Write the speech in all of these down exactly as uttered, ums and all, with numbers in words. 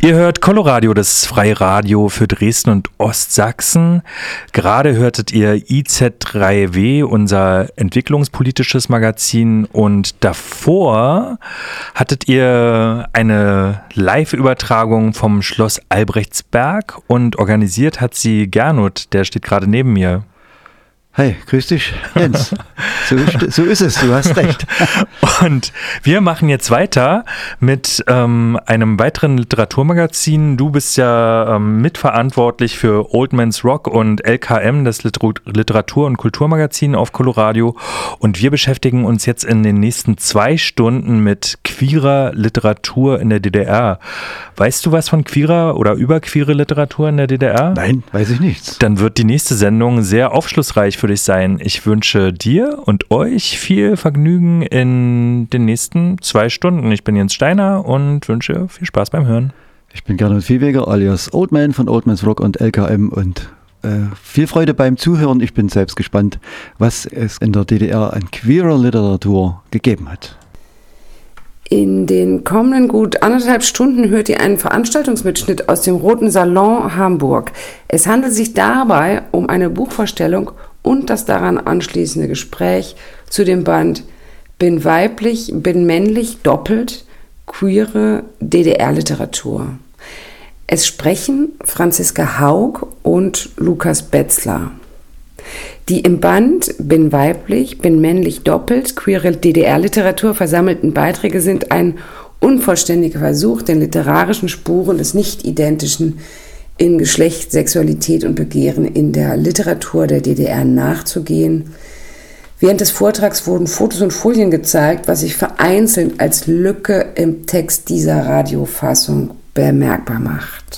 Ihr hört Coloradio, das freie Radio für Dresden und Ostsachsen. Gerade hörtet ihr I Z drei W, unser entwicklungspolitisches Magazin, und davor hattet ihr eine Live-Übertragung vom Schloss Albrechtsberg und organisiert hat sie Gernot, der steht gerade neben mir. Hi, grüß dich, Jens. So, so ist es, du hast recht. Und wir machen jetzt weiter mit ähm, einem weiteren Literaturmagazin. Du bist ja ähm, mitverantwortlich für Old Man's Rock und L K M, das Liter- Literatur- und Kulturmagazin auf Coloradio. Und wir beschäftigen uns jetzt in den nächsten zwei Stunden mit queerer Literatur in der D D R. Weißt du was von queerer oder über queere Literatur in der D D R? Nein, weiß ich nichts. Dann wird die nächste Sendung sehr aufschlussreich für dich sein. Ich wünsche dir und euch viel Vergnügen in den nächsten zwei Stunden. Ich bin Jens Steiner und wünsche viel Spaß beim Hören. Ich bin Gernot Viehweger alias Old Man von Old Man's Rock und L K M und äh, viel Freude beim Zuhören. Ich bin selbst gespannt, was es in der D D R an queerer Literatur gegeben hat. In den kommenden gut anderthalb Stunden hört ihr einen Veranstaltungsmitschnitt aus dem Roten Salon Hamburg. Es handelt sich dabei um eine Buchvorstellung und das daran anschließende Gespräch zu dem Band Bin weiblich, bin männlich, doppelt, queere D D R-Literatur. Es sprechen Franziska Haug und Lukas Betzler. Die im Band Bin weiblich, bin männlich, doppelt, queere D D R-Literatur versammelten Beiträge sind ein unvollständiger Versuch, den literarischen Spuren des Nicht-Identischen in Geschlecht, Sexualität und Begehren in der Literatur der D D R nachzugehen. Während des Vortrags wurden Fotos und Folien gezeigt, was sich vereinzelt als Lücke im Text dieser Radiofassung bemerkbar macht.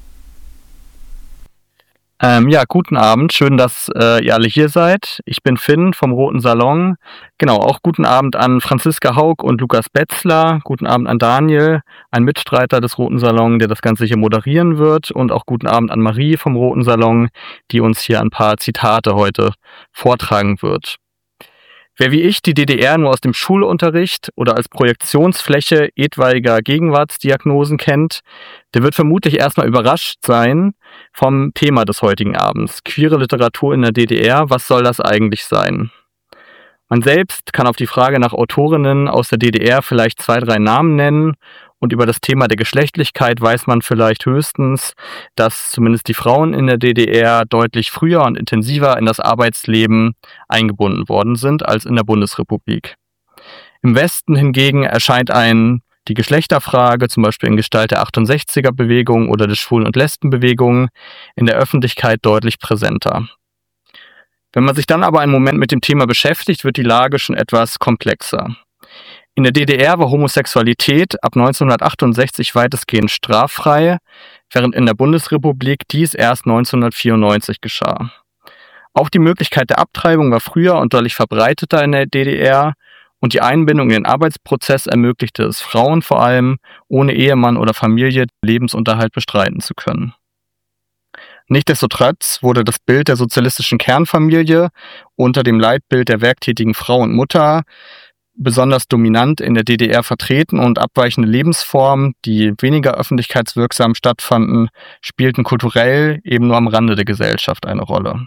Ähm, ja, guten Abend. Schön, dass äh, ihr alle hier seid. Ich bin Finn vom Roten Salon. Genau, auch guten Abend an Franziska Haug und Lukas Betzler. Guten Abend an Daniel, ein Mitstreiter des Roten Salon, der das Ganze hier moderieren wird. Und auch guten Abend an Marie vom Roten Salon, die uns hier ein paar Zitate heute vortragen wird. Wer wie ich die D D R nur aus dem Schulunterricht oder als Projektionsfläche etwaiger Gegenwartsdiagnosen kennt, der wird vermutlich erstmal überrascht sein vom Thema des heutigen Abends. Queere Literatur in der D D R, was soll das eigentlich sein? Man selbst kann auf die Frage nach Autorinnen aus der D D R vielleicht zwei, drei Namen nennen. Und über das Thema der Geschlechtlichkeit weiß man vielleicht höchstens, dass zumindest die Frauen in der D D R deutlich früher und intensiver in das Arbeitsleben eingebunden worden sind als in der Bundesrepublik. Im Westen hingegen erscheint ein die Geschlechterfrage, zum Beispiel in Gestalt der achtundsechziger-Bewegung oder der Schwulen- und Lesbenbewegung, in der Öffentlichkeit deutlich präsenter. Wenn man sich dann aber einen Moment mit dem Thema beschäftigt, wird die Lage schon etwas komplexer. In der D D R war Homosexualität ab neunzehnhundertachtundsechzig weitestgehend straffrei, während in der Bundesrepublik dies erst neunzehnhundertvierundneunzig geschah. Auch die Möglichkeit der Abtreibung war früher und deutlich verbreiteter in der D D R und die Einbindung in den Arbeitsprozess ermöglichte es Frauen vor allem, ohne Ehemann oder Familie Lebensunterhalt bestreiten zu können. Nichtsdestotrotz wurde das Bild der sozialistischen Kernfamilie unter dem Leitbild der werktätigen Frau und Mutter besonders dominant in der D D R vertreten und abweichende Lebensformen, die weniger öffentlichkeitswirksam stattfanden, spielten kulturell eben nur am Rande der Gesellschaft eine Rolle.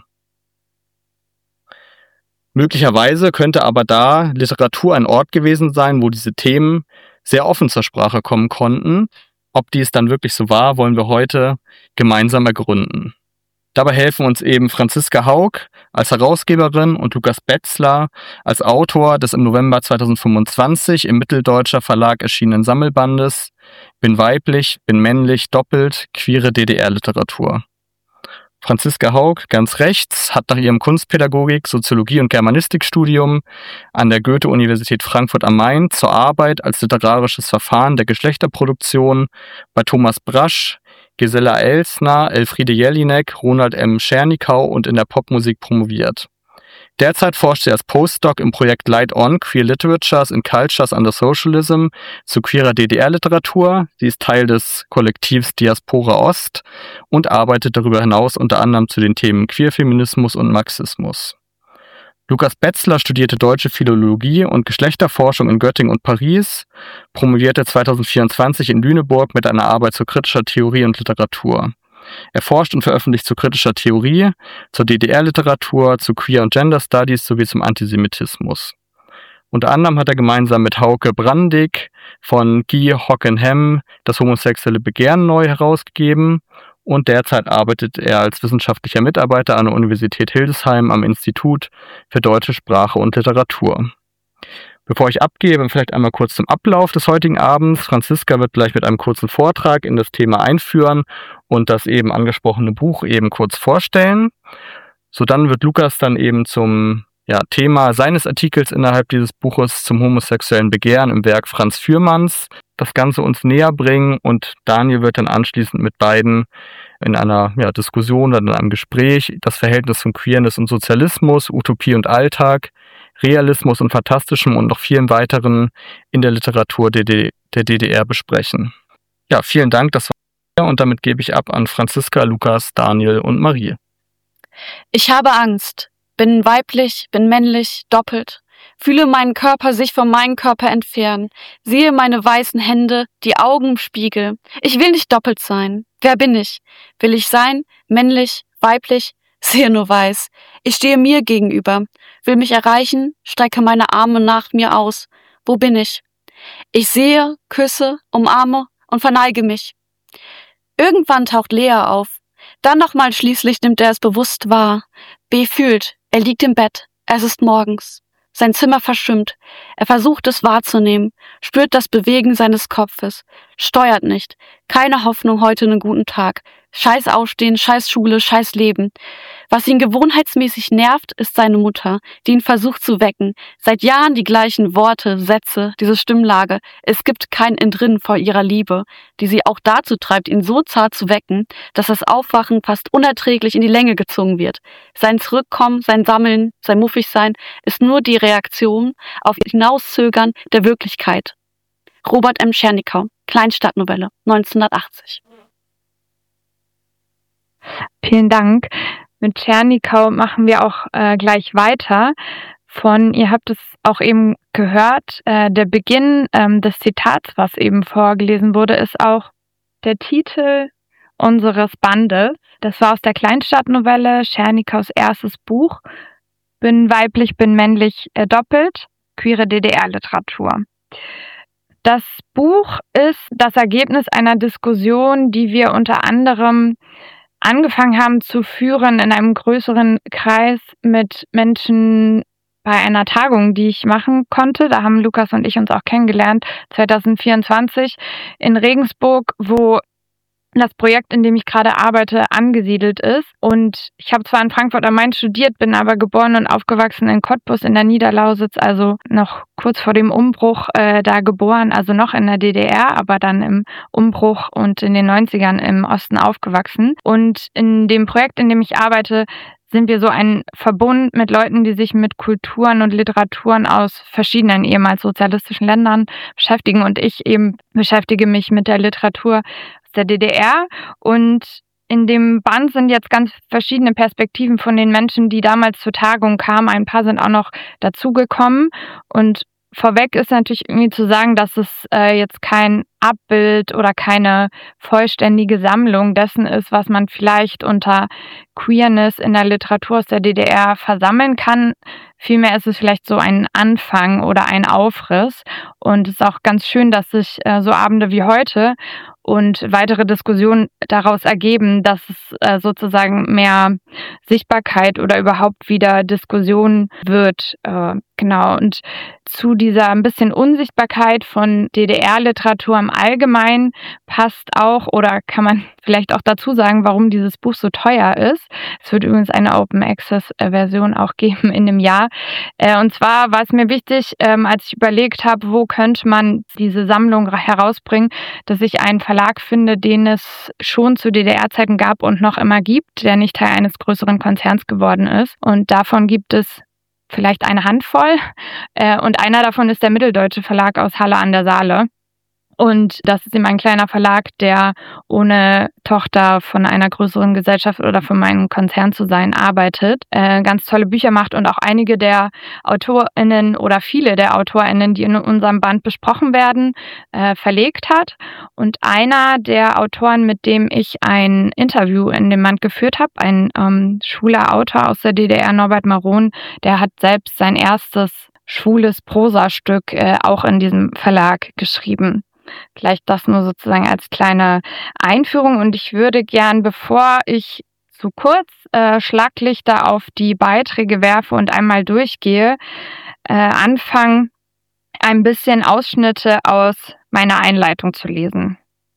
Möglicherweise könnte aber da Literatur ein Ort gewesen sein, wo diese Themen sehr offen zur Sprache kommen konnten. Ob dies dann wirklich so war, wollen wir heute gemeinsam ergründen. Dabei helfen uns eben Franziska Haug als Herausgeberin und Lukas Betzler als Autor des im November zweitausendfünfundzwanzig im Mitteldeutscher Verlag erschienenen Sammelbandes Bin weiblich, bin männlich, doppelt, queere D D R-Literatur. Franziska Haug, ganz rechts, hat nach ihrem Kunstpädagogik, Soziologie und Germanistikstudium an der Goethe-Universität Frankfurt am Main zur Arbeit als literarisches Verfahren der Geschlechterproduktion bei Thomas Brasch, Gisela Elsner, Elfriede Jelinek, Ronald M. Schernikau und in der Popmusik promoviert. Derzeit forscht sie als Postdoc im Projekt Light On Queer Literatures and Cultures under Socialism zu queerer D D R-Literatur. Sie ist Teil des Kollektivs Diaspora Ost und arbeitet darüber hinaus unter anderem zu den Themen Queerfeminismus und Marxismus. Lukas Betzler studierte Deutsche Philologie und Geschlechterforschung in Göttingen und Paris, promovierte zweitausendvierundzwanzig in Lüneburg mit einer Arbeit zu kritischer Theorie und Literatur. Er forscht und veröffentlicht zu kritischer Theorie, zur D D R-Literatur, zu Queer- und Gender-Studies sowie zum Antisemitismus. Unter anderem hat er gemeinsam mit Hauke Brandig von Guy Hockenheim das homosexuelle Begehren neu herausgegeben und derzeit arbeitet er als wissenschaftlicher Mitarbeiter an der Universität Hildesheim am Institut für Deutsche Sprache und Literatur. Bevor ich abgebe, vielleicht einmal kurz zum Ablauf des heutigen Abends. Franziska wird gleich mit einem kurzen Vortrag in das Thema einführen und das eben angesprochene Buch eben kurz vorstellen. So, dann wird Lukas dann eben zum ja, Thema seines Artikels innerhalb dieses Buches zum homosexuellen Begehren im Werk Franz Fürmanns das Ganze uns näher bringen und Daniel wird dann anschließend mit beiden in einer ja, Diskussion oder in einem Gespräch das Verhältnis von Queerness und Sozialismus, Utopie und Alltag, Realismus und Fantastischem und noch vielen weiteren in der Literatur der D D R besprechen. Ja, vielen Dank, das war und damit gebe ich ab an Franziska, Lukas, Daniel und Marie. Ich habe Angst, bin weiblich, bin männlich, doppelt, fühle meinen Körper sich von meinem Körper entfernen, sehe meine weißen Hände, die Augen im Spiegel. Ich will nicht doppelt sein. Wer bin ich? Will ich sein, männlich, weiblich? Sehe nur weiß. Ich stehe mir gegenüber, will mich erreichen, strecke meine Arme nach mir aus. Wo bin ich? Ich sehe, küsse, umarme und verneige mich. Irgendwann taucht Lea auf. Dann nochmal schließlich nimmt er es bewusst wahr. B fühlt, er liegt im Bett. Es ist morgens. Sein Zimmer verschwimmt. Er versucht es wahrzunehmen, spürt das Bewegen seines Kopfes, steuert nicht. Keine Hoffnung, heute einen guten Tag. Scheiß Aufstehen, scheiß Schule, scheiß Leben. Was ihn gewohnheitsmäßig nervt, ist seine Mutter, die ihn versucht zu wecken. Seit Jahren die gleichen Worte, Sätze, diese Stimmlage. Es gibt kein Entrinnen vor ihrer Liebe, die sie auch dazu treibt, ihn so zart zu wecken, dass das Aufwachen fast unerträglich in die Länge gezogen wird. Sein Zurückkommen, sein Sammeln, sein Muffigsein ist nur die Reaktion auf Hinauszögern der Wirklichkeit. Robert M. Czernikau, Kleinstadtnovelle, neunzehnhundertachtzig. Vielen Dank. Mit Czernikau machen wir auch äh, gleich weiter. Von, ihr habt es auch eben gehört, äh, der Beginn ähm, des Zitats, was eben vorgelesen wurde, ist auch der Titel unseres Bandes. Das war aus der Kleinstadtnovelle, Czernikaus erstes Buch. Bin weiblich, bin männlich, äh, doppelt, queere D D R-Literatur. Das Buch ist das Ergebnis einer Diskussion, die wir unter anderem angefangen haben zu führen in einem größeren Kreis mit Menschen bei einer Tagung, die ich machen konnte. Da haben Lukas und ich uns auch kennengelernt, zwanzig vierundzwanzig in Regensburg, wo das Projekt, in dem ich gerade arbeite, angesiedelt ist. Und ich habe zwar in Frankfurt am Main studiert, bin aber geboren und aufgewachsen in Cottbus in der Niederlausitz, also noch kurz vor dem Umbruch äh, da geboren, also noch in der D D R, aber dann im Umbruch und in den neunzigern im Osten aufgewachsen. Und in dem Projekt, in dem ich arbeite, sind wir so ein Verbund mit Leuten, die sich mit Kulturen und Literaturen aus verschiedenen ehemals sozialistischen Ländern beschäftigen. Und ich eben beschäftige mich mit der Literatur aus der D D R. Und in dem Band sind jetzt ganz verschiedene Perspektiven von den Menschen, die damals zur Tagung kamen. Ein paar sind auch noch dazugekommen. Und vorweg ist natürlich irgendwie zu sagen, dass es äh, jetzt kein Abbild oder keine vollständige Sammlung dessen ist, was man vielleicht unter Queerness in der Literatur aus der D D R versammeln kann. Vielmehr ist es vielleicht so ein Anfang oder ein Aufriss. Und es ist auch ganz schön, dass sich äh, so Abende wie heute und weitere Diskussionen daraus ergeben, dass es äh, sozusagen mehr Sichtbarkeit oder überhaupt wieder Diskussion wird. Äh, genau. Und zu dieser ein bisschen Unsichtbarkeit von D D R-Literatur im Allgemeinen passt auch, oder kann man vielleicht auch dazu sagen, warum dieses Buch so teuer ist. Es wird übrigens eine Open-Access-Version auch geben in dem Jahr. Äh, und zwar war es mir wichtig, ähm, als ich überlegt habe, wo könnte man diese Sammlung herausbringen, dass ich einen Verlag finde, den es schon zu D D R-Zeiten gab und noch immer gibt, der nicht Teil eines größeren Konzerns geworden ist. Und davon gibt es vielleicht eine Handvoll. Äh, und einer davon ist der Mitteldeutsche Verlag aus Halle an der Saale. Und das ist eben ein kleiner Verlag, der ohne Tochter von einer größeren Gesellschaft oder von meinem Konzern zu sein arbeitet, äh, ganz tolle Bücher macht und auch einige der AutorInnen oder viele der AutorInnen, die in unserem Band besprochen werden, äh, verlegt hat. Und einer der Autoren, mit dem ich ein Interview in dem Band geführt habe, ein ähm, schwuler Autor aus der D D R, Norbert Maron, der hat selbst sein erstes schwules Prosastück äh, auch in diesem Verlag geschrieben. Vielleicht das nur sozusagen als kleine Einführung, und ich würde gern, bevor ich zu kurz äh, Schlaglichter auf die Beiträge werfe und einmal durchgehe, äh, anfangen, ein bisschen Ausschnitte aus meiner Einleitung zu lesen.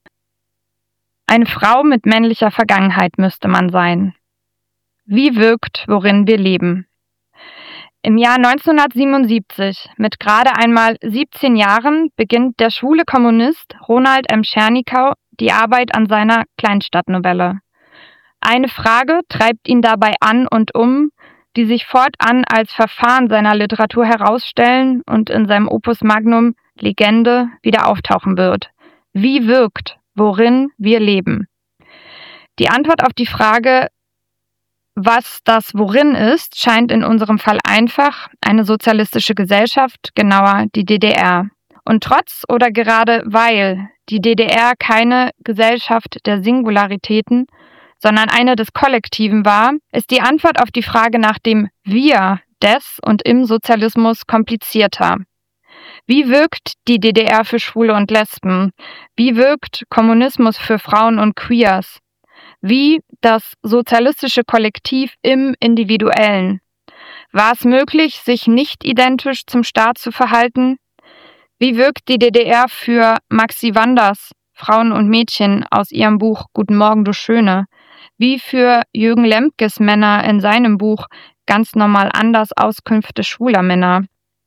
Eine Frau mit männlicher Vergangenheit müsste man sein. Wie wirkt, worin wir leben? Im Jahr neunzehnhundertsiebenundsiebzig, mit gerade einmal siebzehn Jahren, beginnt der schwule Kommunist Ronald M. Tschernikau die Arbeit an seiner Kleinstadtnovelle. Eine Frage treibt ihn dabei an und um, die sich fortan als Verfahren seiner Literatur herausstellen und in seinem Opus Magnum Legende wieder auftauchen wird. Wie wirkt, worin wir leben? Die Antwort auf die Frage, was das Worin ist, scheint in unserem Fall einfach: eine sozialistische Gesellschaft, genauer die D D R. Und trotz oder gerade weil die D D R keine Gesellschaft der Singularitäten, sondern eine des Kollektiven war, ist die Antwort auf die Frage nach dem Wir des und im Sozialismus komplizierter. Wie wirkt die D D R für Schwule und Lesben? Wie wirkt Kommunismus für Frauen und Queers? Wie das sozialistische Kollektiv im Individuellen? War es möglich, sich nicht identisch zum Staat zu verhalten? Wie wirkt die D D R für Maxi Wanders, Frauen und Mädchen aus ihrem Buch Guten Morgen, du Schöne? Wie für Jürgen Lemkes Männer in seinem Buch Ganz normal anders, Auskünfte schwuler Männer?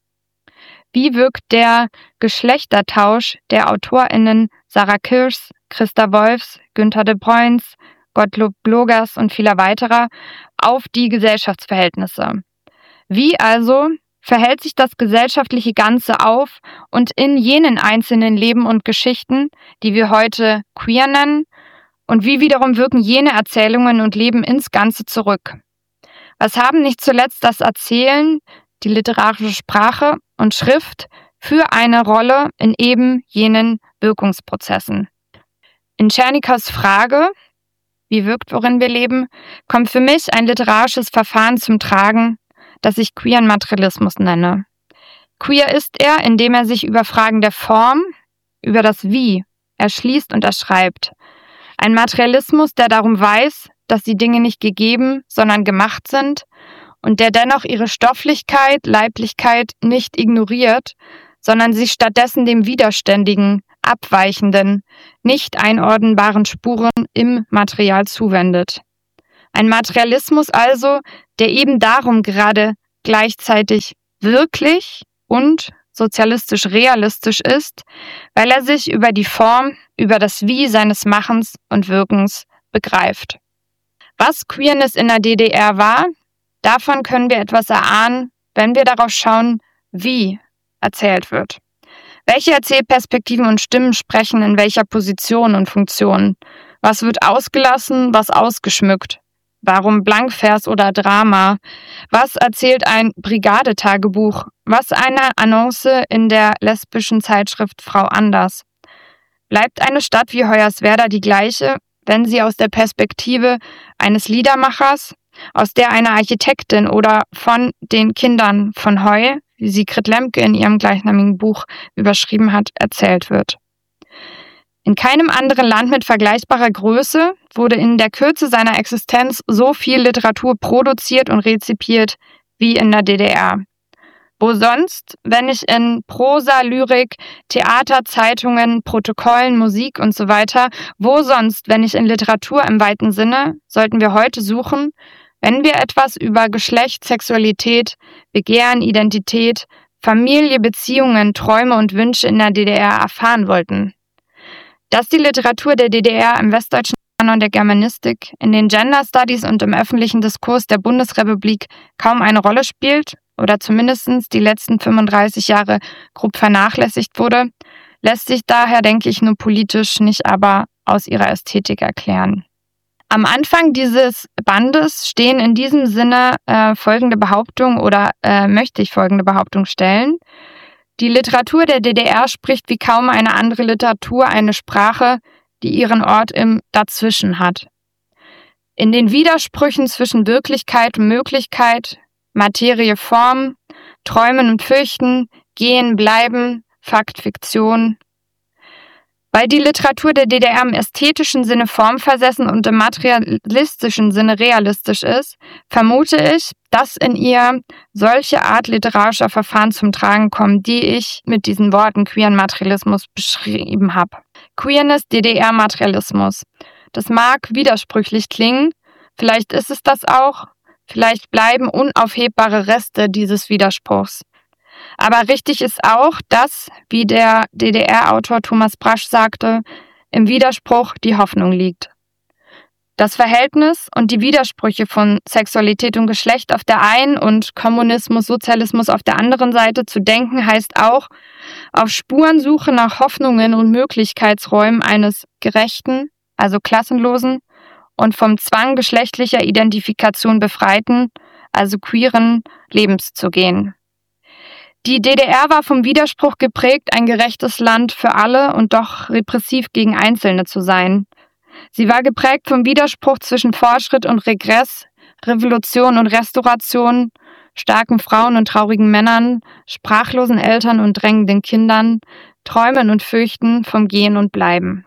Wie wirkt der Geschlechtertausch der AutorInnen Sarah Kirschs, Christa Wolfs, Günter de Bruins, Gottlob Blogers und vieler weiterer auf die Gesellschaftsverhältnisse? Wie also verhält sich das gesellschaftliche Ganze auf und in jenen einzelnen Leben und Geschichten, die wir heute queer nennen, und wie wiederum wirken jene Erzählungen und Leben ins Ganze zurück? Was haben nicht zuletzt das Erzählen, die literarische Sprache und Schrift für eine Rolle in eben jenen Wirkungsprozessen? In Tschernikas Frage, wie wirkt, worin wir leben, kommt für mich ein literarisches Verfahren zum Tragen, das ich queeren Materialismus nenne. Queer ist er, indem er sich über Fragen der Form, über das Wie, erschließt und erschreibt. Ein Materialismus, der darum weiß, dass die Dinge nicht gegeben, sondern gemacht sind und der dennoch ihre Stofflichkeit, Leiblichkeit nicht ignoriert, sondern sich stattdessen dem Widerständigen, abweichenden, nicht einordnbaren Spuren im Material zuwendet. Ein Materialismus also, der eben darum gerade gleichzeitig wirklich und sozialistisch realistisch ist, weil er sich über die Form, über das Wie seines Machens und Wirkens begreift. Was Queerness in der D D R war, davon können wir etwas erahnen, wenn wir darauf schauen, wie erzählt wird. Welche Erzählperspektiven und Stimmen sprechen in welcher Position und Funktion? Was wird ausgelassen, was ausgeschmückt? Warum Blankvers oder Drama? Was erzählt ein Brigadetagebuch? Was eine Annonce in der lesbischen Zeitschrift Frau Anders? Bleibt eine Stadt wie Hoyerswerda die gleiche, wenn sie aus der Perspektive eines Liedermachers, aus der einer Architektin oder von den Kindern von Heu, wie sie Grit Lemke in ihrem gleichnamigen Buch überschrieben hat, erzählt wird? In keinem anderen Land mit vergleichbarer Größe wurde in der Kürze seiner Existenz so viel Literatur produziert und rezipiert wie in der D D R. Wo sonst, wenn nicht in Prosa, Lyrik, Theater, Zeitungen, Protokollen, Musik und so weiter, wo sonst, wenn nicht in Literatur im weiten Sinne, sollten wir heute suchen, wenn wir etwas über Geschlecht, Sexualität, Begehren, Identität, Familie, Beziehungen, Träume und Wünsche in der D D R erfahren wollten? Dass die Literatur der D D R im westdeutschen Kanon der Germanistik, in den Gender Studies und im öffentlichen Diskurs der Bundesrepublik kaum eine Rolle spielt oder zumindest die letzten fünfunddreißig Jahre grob vernachlässigt wurde, lässt sich daher, denke ich, nur politisch, nicht aber aus ihrer Ästhetik erklären. Am Anfang dieses Bandes stehen in diesem Sinne äh, folgende Behauptung oder äh, möchte ich folgende Behauptung stellen. Die Literatur der D D R spricht wie kaum eine andere Literatur eine Sprache, die ihren Ort im Dazwischen hat. In den Widersprüchen zwischen Wirklichkeit und Möglichkeit, Materie, Form, Träumen und Fürchten, Gehen, Bleiben, Fakt, Fiktion. Weil die Literatur der D D R im ästhetischen Sinne formversessen und im materialistischen Sinne realistisch ist, vermute ich, dass in ihr solche Art literarischer Verfahren zum Tragen kommen, die ich mit diesen Worten queeren Materialismus beschrieben habe. Queerness, D D R-Materialismus. Das mag widersprüchlich klingen, vielleicht ist es das auch, vielleicht bleiben unaufhebbare Reste dieses Widerspruchs. Aber richtig ist auch, dass, wie der D D R-Autor Thomas Brasch sagte, im Widerspruch die Hoffnung liegt. Das Verhältnis und die Widersprüche von Sexualität und Geschlecht auf der einen und Kommunismus, Sozialismus auf der anderen Seite zu denken, heißt auch, auf Spurensuche nach Hoffnungen und Möglichkeitsräumen eines gerechten, also klassenlosen und vom Zwang geschlechtlicher Identifikation befreiten, also queeren Lebens zu gehen. Die D D R war vom Widerspruch geprägt, ein gerechtes Land für alle und doch repressiv gegen Einzelne zu sein. Sie war geprägt vom Widerspruch zwischen Fortschritt und Regress, Revolution und Restauration, starken Frauen und traurigen Männern, sprachlosen Eltern und drängenden Kindern, Träumen und Fürchten vom Gehen und Bleiben.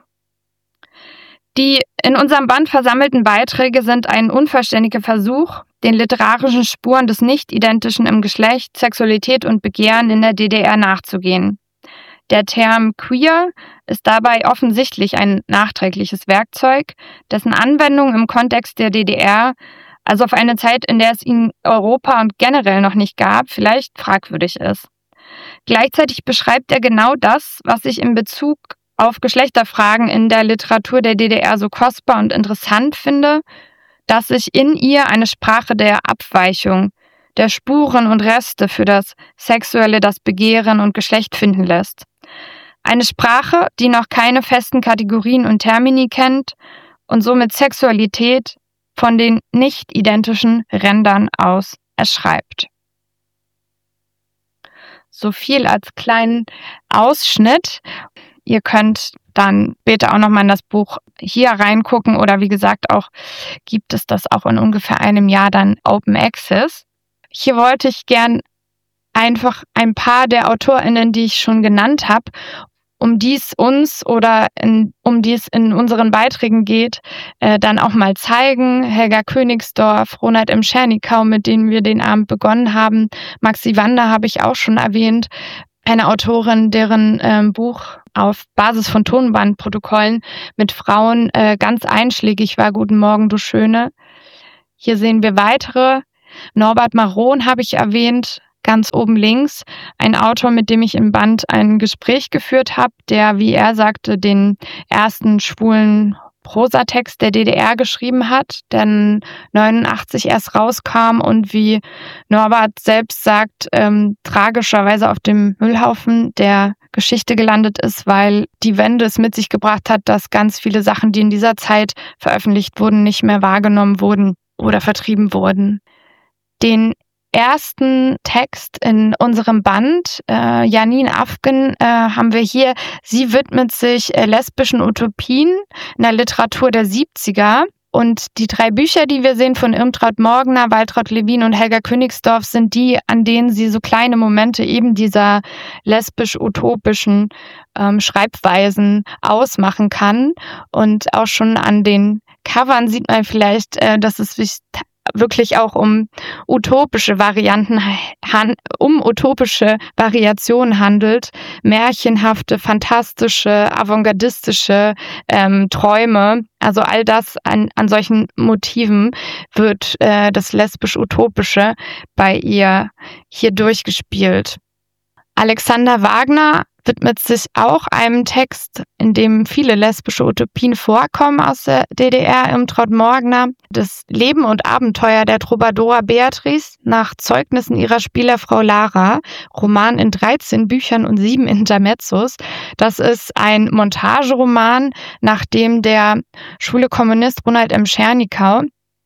Die in unserem Band versammelten Beiträge sind ein unvollständiger Versuch, den literarischen Spuren des Nicht-Identischen im Geschlecht, Sexualität und Begehren in der D D R nachzugehen. Der Term queer ist dabei offensichtlich ein nachträgliches Werkzeug, dessen Anwendung im Kontext der D D R, also auf eine Zeit, in der es ihn in Europa und generell noch nicht gab, vielleicht fragwürdig ist. Gleichzeitig beschreibt er genau das, was ich in Bezug auf Geschlechterfragen in der Literatur der D D R so kostbar und interessant finde, dass sich in ihr eine Sprache der Abweichung, der Spuren und Reste für das Sexuelle, das Begehren und Geschlecht finden lässt. Eine Sprache, die noch keine festen Kategorien und Termini kennt und somit Sexualität von den nicht identischen Rändern aus erschreibt. So viel als kleinen Ausschnitt. Ihr könnt dann später auch nochmal in das Buch hier reingucken oder wie gesagt auch gibt es das auch in ungefähr einem Jahr dann Open Access. Hier wollte ich gern einfach ein paar der AutorInnen, die ich schon genannt habe, um die es uns oder in, um die es in unseren Beiträgen geht, äh, dann auch mal zeigen. Helga Königsdorf, Ronald M. Schernikau, mit denen wir den Abend begonnen haben. Maxi Wander habe ich auch schon erwähnt. Eine Autorin, deren ähm, Buch auf Basis von Tonbandprotokollen mit Frauen äh, ganz einschlägig war. Guten Morgen, du Schöne. Hier sehen wir weitere. Norbert Maron habe ich erwähnt, ganz oben links. Ein Autor, mit dem ich im Band ein Gespräch geführt habe, der, wie er sagte, den ersten schwulen Prosatext der D D R geschrieben hat, der neunundachtzig erst rauskam und wie Norbert selbst sagt, ähm, tragischerweise auf dem Müllhaufen der Geschichte gelandet ist, weil die Wende es mit sich gebracht hat, dass ganz viele Sachen, die in dieser Zeit veröffentlicht wurden, nicht mehr wahrgenommen wurden oder vertrieben wurden. Den ersten Text in unserem Band, äh, Janine Afgen, äh, haben wir hier. Sie widmet sich äh, lesbischen Utopien in der Literatur der siebziger. Und die drei Bücher, die wir sehen von Irmtraud Morgner, Waltraud Lewin und Helga Königsdorf, sind die, an denen sie so kleine Momente eben dieser lesbisch-utopischen ähm, Schreibweisen ausmachen kann. Und auch schon an den Covern sieht man vielleicht, äh, dass es sich wirklich auch um utopische Varianten, um utopische Variationen handelt, märchenhafte, fantastische, avantgardistische ähm, Träume. Also all das an, an solchen Motiven wird äh, das lesbisch-utopische bei ihr hier durchgespielt. Alexander Wagner widmet sich auch einem Text, in dem viele lesbische Utopien vorkommen aus der D D R, Irmtraud Morgner. Das Leben und Abenteuer der Troubadoura Beatrice nach Zeugnissen ihrer Spielerfrau Lara, Roman in dreizehn Büchern und sieben Intermezzos. Das ist ein Montageroman, nach dem der schwule Kommunist Ronald M. Schernikau,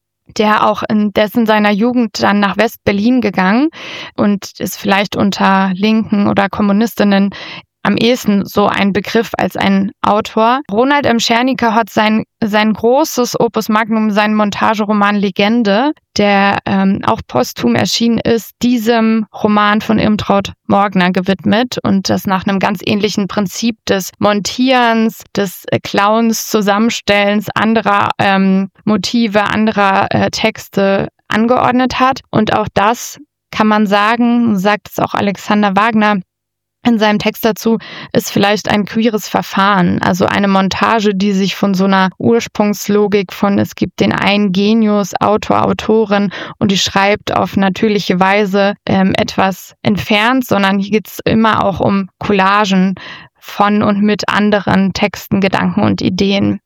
der auch in dessen seiner Jugend dann nach West-Berlin gegangen und ist vielleicht unter Linken oder Kommunistinnen am ehesten so ein Begriff als ein Autor. Ronald M. Schernikau hat sein, sein großes Opus Magnum, seinen Montageroman Legende, der ähm, auch posthum erschienen ist, diesem Roman von Irmtraud Morgner gewidmet und das nach einem ganz ähnlichen Prinzip des Montierens, des äh, Clowns, Zusammenstellens anderer ähm, Motive, anderer äh, Texte angeordnet hat. Und auch das kann man sagen, sagt es auch Alexander Wagner in seinem Text dazu, ist vielleicht ein queeres Verfahren, also eine Montage, die sich von so einer Ursprungslogik von es gibt den einen Genius, Autor, Autorin und die schreibt auf natürliche Weise ähm, etwas entfernt, sondern hier geht es immer auch um Collagen von und mit anderen Texten, Gedanken und Ideen.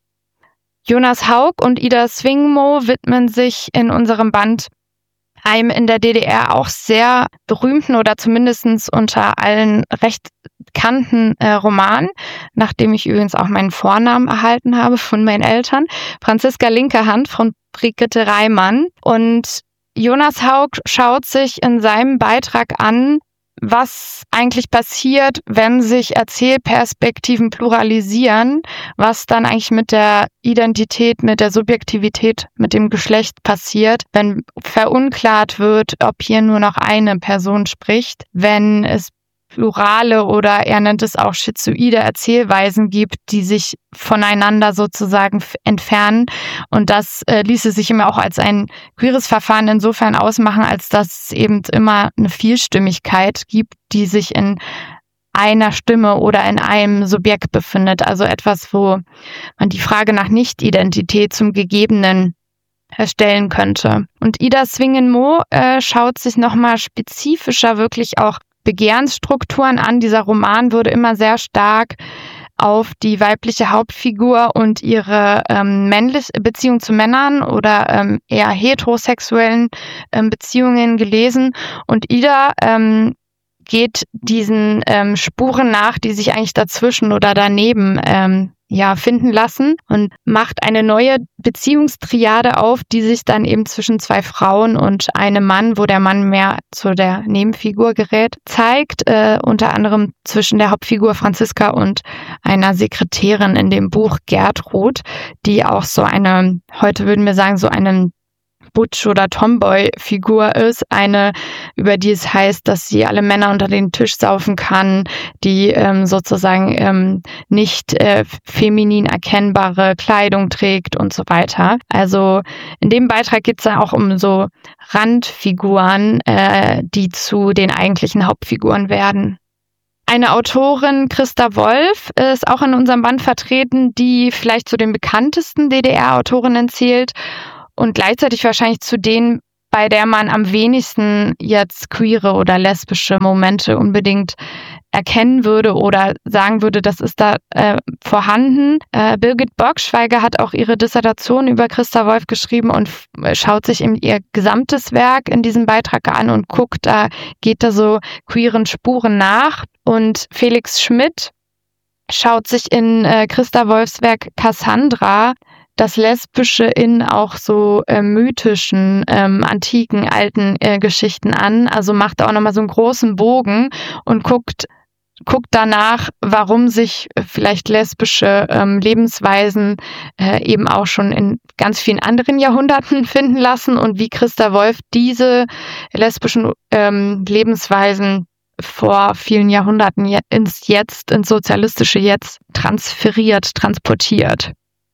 Jonas Haug und Ida Swingmo widmen sich in unserem Band einem in der D D R auch sehr berühmten oder zumindest unter allen recht bekannten äh, Roman, nachdem ich übrigens auch meinen Vornamen erhalten habe von meinen Eltern, Franziska Linkerhand von Brigitte Reimann. Und Jonas Haug schaut sich in seinem Beitrag an, was eigentlich passiert, wenn sich Erzählperspektiven pluralisieren, was dann eigentlich mit der Identität, mit der Subjektivität, mit dem Geschlecht passiert, wenn verunklart wird, ob hier nur noch eine Person spricht, wenn es plurale oder er nennt es auch schizoide Erzählweisen gibt, die sich voneinander sozusagen entfernen. Und das äh, ließe sich immer auch als ein queeres Verfahren insofern ausmachen, als dass es eben immer eine Vielstimmigkeit gibt, die sich in einer Stimme oder in einem Subjekt befindet. Also etwas, wo man die Frage nach Nicht-Identität zum Gegebenen stellen könnte. Und Ida Swingen-Mo äh, schaut sich nochmal spezifischer wirklich auch Begehrensstrukturen an. Dieser Roman würde immer sehr stark auf die weibliche Hauptfigur und ihre ähm, männliche Beziehung zu Männern oder ähm, eher heterosexuellen ähm, Beziehungen gelesen. Und Ida ähm, geht diesen ähm, Spuren nach, die sich eigentlich dazwischen oder daneben ähm, ja finden lassen und macht eine neue Beziehungstriade auf, die sich dann eben zwischen zwei Frauen und einem Mann, wo der Mann mehr zu der Nebenfigur gerät, zeigt, äh, unter anderem zwischen der Hauptfigur Franziska und einer Sekretärin in dem Buch Gertrud, die auch so eine, heute würden wir sagen, so einen Butch- oder Tomboy-Figur ist, eine, über die es heißt, dass sie alle Männer unter den Tisch saufen kann, die ähm, sozusagen ähm, nicht äh, feminin erkennbare Kleidung trägt und so weiter. Also in dem Beitrag geht es dann auch um so Randfiguren, äh, die zu den eigentlichen Hauptfiguren werden. Eine Autorin, Christa Wolf, ist auch in unserem Band vertreten, die vielleicht zu den bekanntesten D D R-Autorinnen zählt und gleichzeitig wahrscheinlich zu denen, bei der man am wenigsten jetzt queere oder lesbische Momente unbedingt erkennen würde oder sagen würde, das ist da äh, vorhanden. Äh, Birgit Borgschweiger hat auch ihre Dissertation über Christa Wolf geschrieben und f- schaut sich eben ihr gesamtes Werk in diesem Beitrag an und guckt, da geht da so queeren Spuren nach. Und Felix Schmidt schaut sich in äh, Christa Wolfs Werk Cassandra das Lesbische in auch so äh, mythischen, ähm, antiken, alten äh, Geschichten an. Also macht auch nochmal so einen großen Bogen und guckt, guckt danach, warum sich vielleicht lesbische ähm, Lebensweisen äh, eben auch schon in ganz vielen anderen Jahrhunderten finden lassen und wie Christa Wolf diese lesbischen ähm, Lebensweisen vor vielen Jahrhunderten je- ins Jetzt, ins sozialistische Jetzt transferiert, transportiert.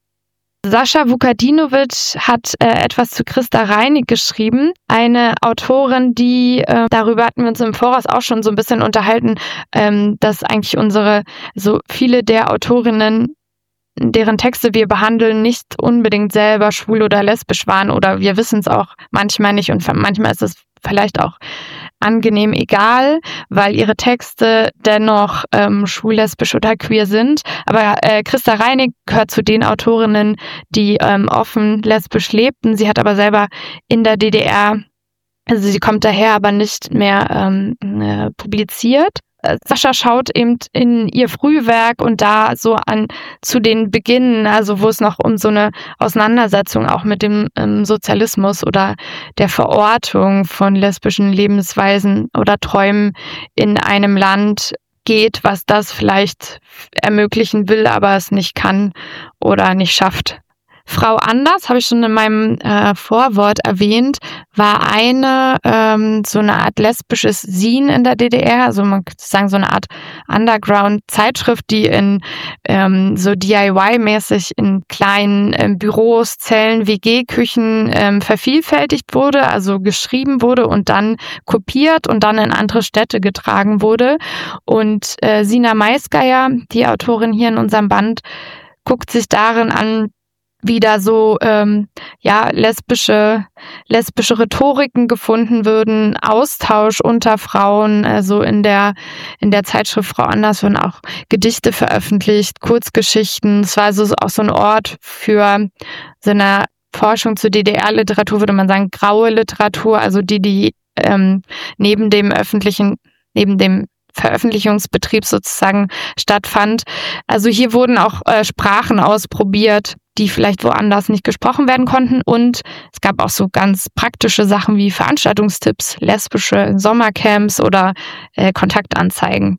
Sascha Vukadinovic hat äh, etwas zu Christa Reinig geschrieben, eine Autorin, die, äh, darüber hatten wir uns im Voraus auch schon so ein bisschen unterhalten, ähm, dass eigentlich unsere, so viele der Autorinnen, deren Texte wir behandeln, nicht unbedingt selber schwul oder lesbisch waren oder wir wissen es auch manchmal nicht und manchmal ist es vielleicht auch angenehm egal, weil ihre Texte dennoch ähm, schwul, lesbisch oder queer sind. Aber äh, Christa Reinig gehört zu den Autorinnen, die ähm, offen lesbisch lebten. Sie hat aber selber in der D D R, also sie kommt daher, aber nicht mehr ähm, äh, publiziert. Sascha schaut eben in ihr Frühwerk und da so an zu den Beginnen, also wo es noch um so eine Auseinandersetzung auch mit dem ähm, Sozialismus oder der Verortung von lesbischen Lebensweisen oder Träumen in einem Land geht, was das vielleicht ermöglichen will, aber es nicht kann oder nicht schafft. Frau Anders, habe ich schon in meinem äh, Vorwort erwähnt, war eine ähm, so eine Art lesbisches Zine in der D D R, also man könnte sagen so eine Art Underground-Zeitschrift, die in ähm, so D I Y-mäßig in kleinen ähm, Büros, Zellen, W G-Küchen ähm, vervielfältigt wurde, also geschrieben wurde und dann kopiert und dann in andere Städte getragen wurde. Und äh, Sina Maisgeier, die Autorin hier in unserem Band, guckt sich darin an, wie da so ähm, ja lesbische lesbische Rhetoriken gefunden würden, Austausch unter Frauen, also in der in der Zeitschrift Frau Anders wurden auch Gedichte veröffentlicht, Kurzgeschichten. Es war also auch so ein Ort für so eine Forschung zur D D R-Literatur, würde man sagen, graue Literatur, also die die ähm, neben dem öffentlichen, neben dem Veröffentlichungsbetrieb sozusagen stattfand. Also hier wurden auch äh, Sprachen ausprobiert, die vielleicht woanders nicht gesprochen werden konnten. Und es gab auch so ganz praktische Sachen wie Veranstaltungstipps, lesbische Sommercamps oder äh, Kontaktanzeigen.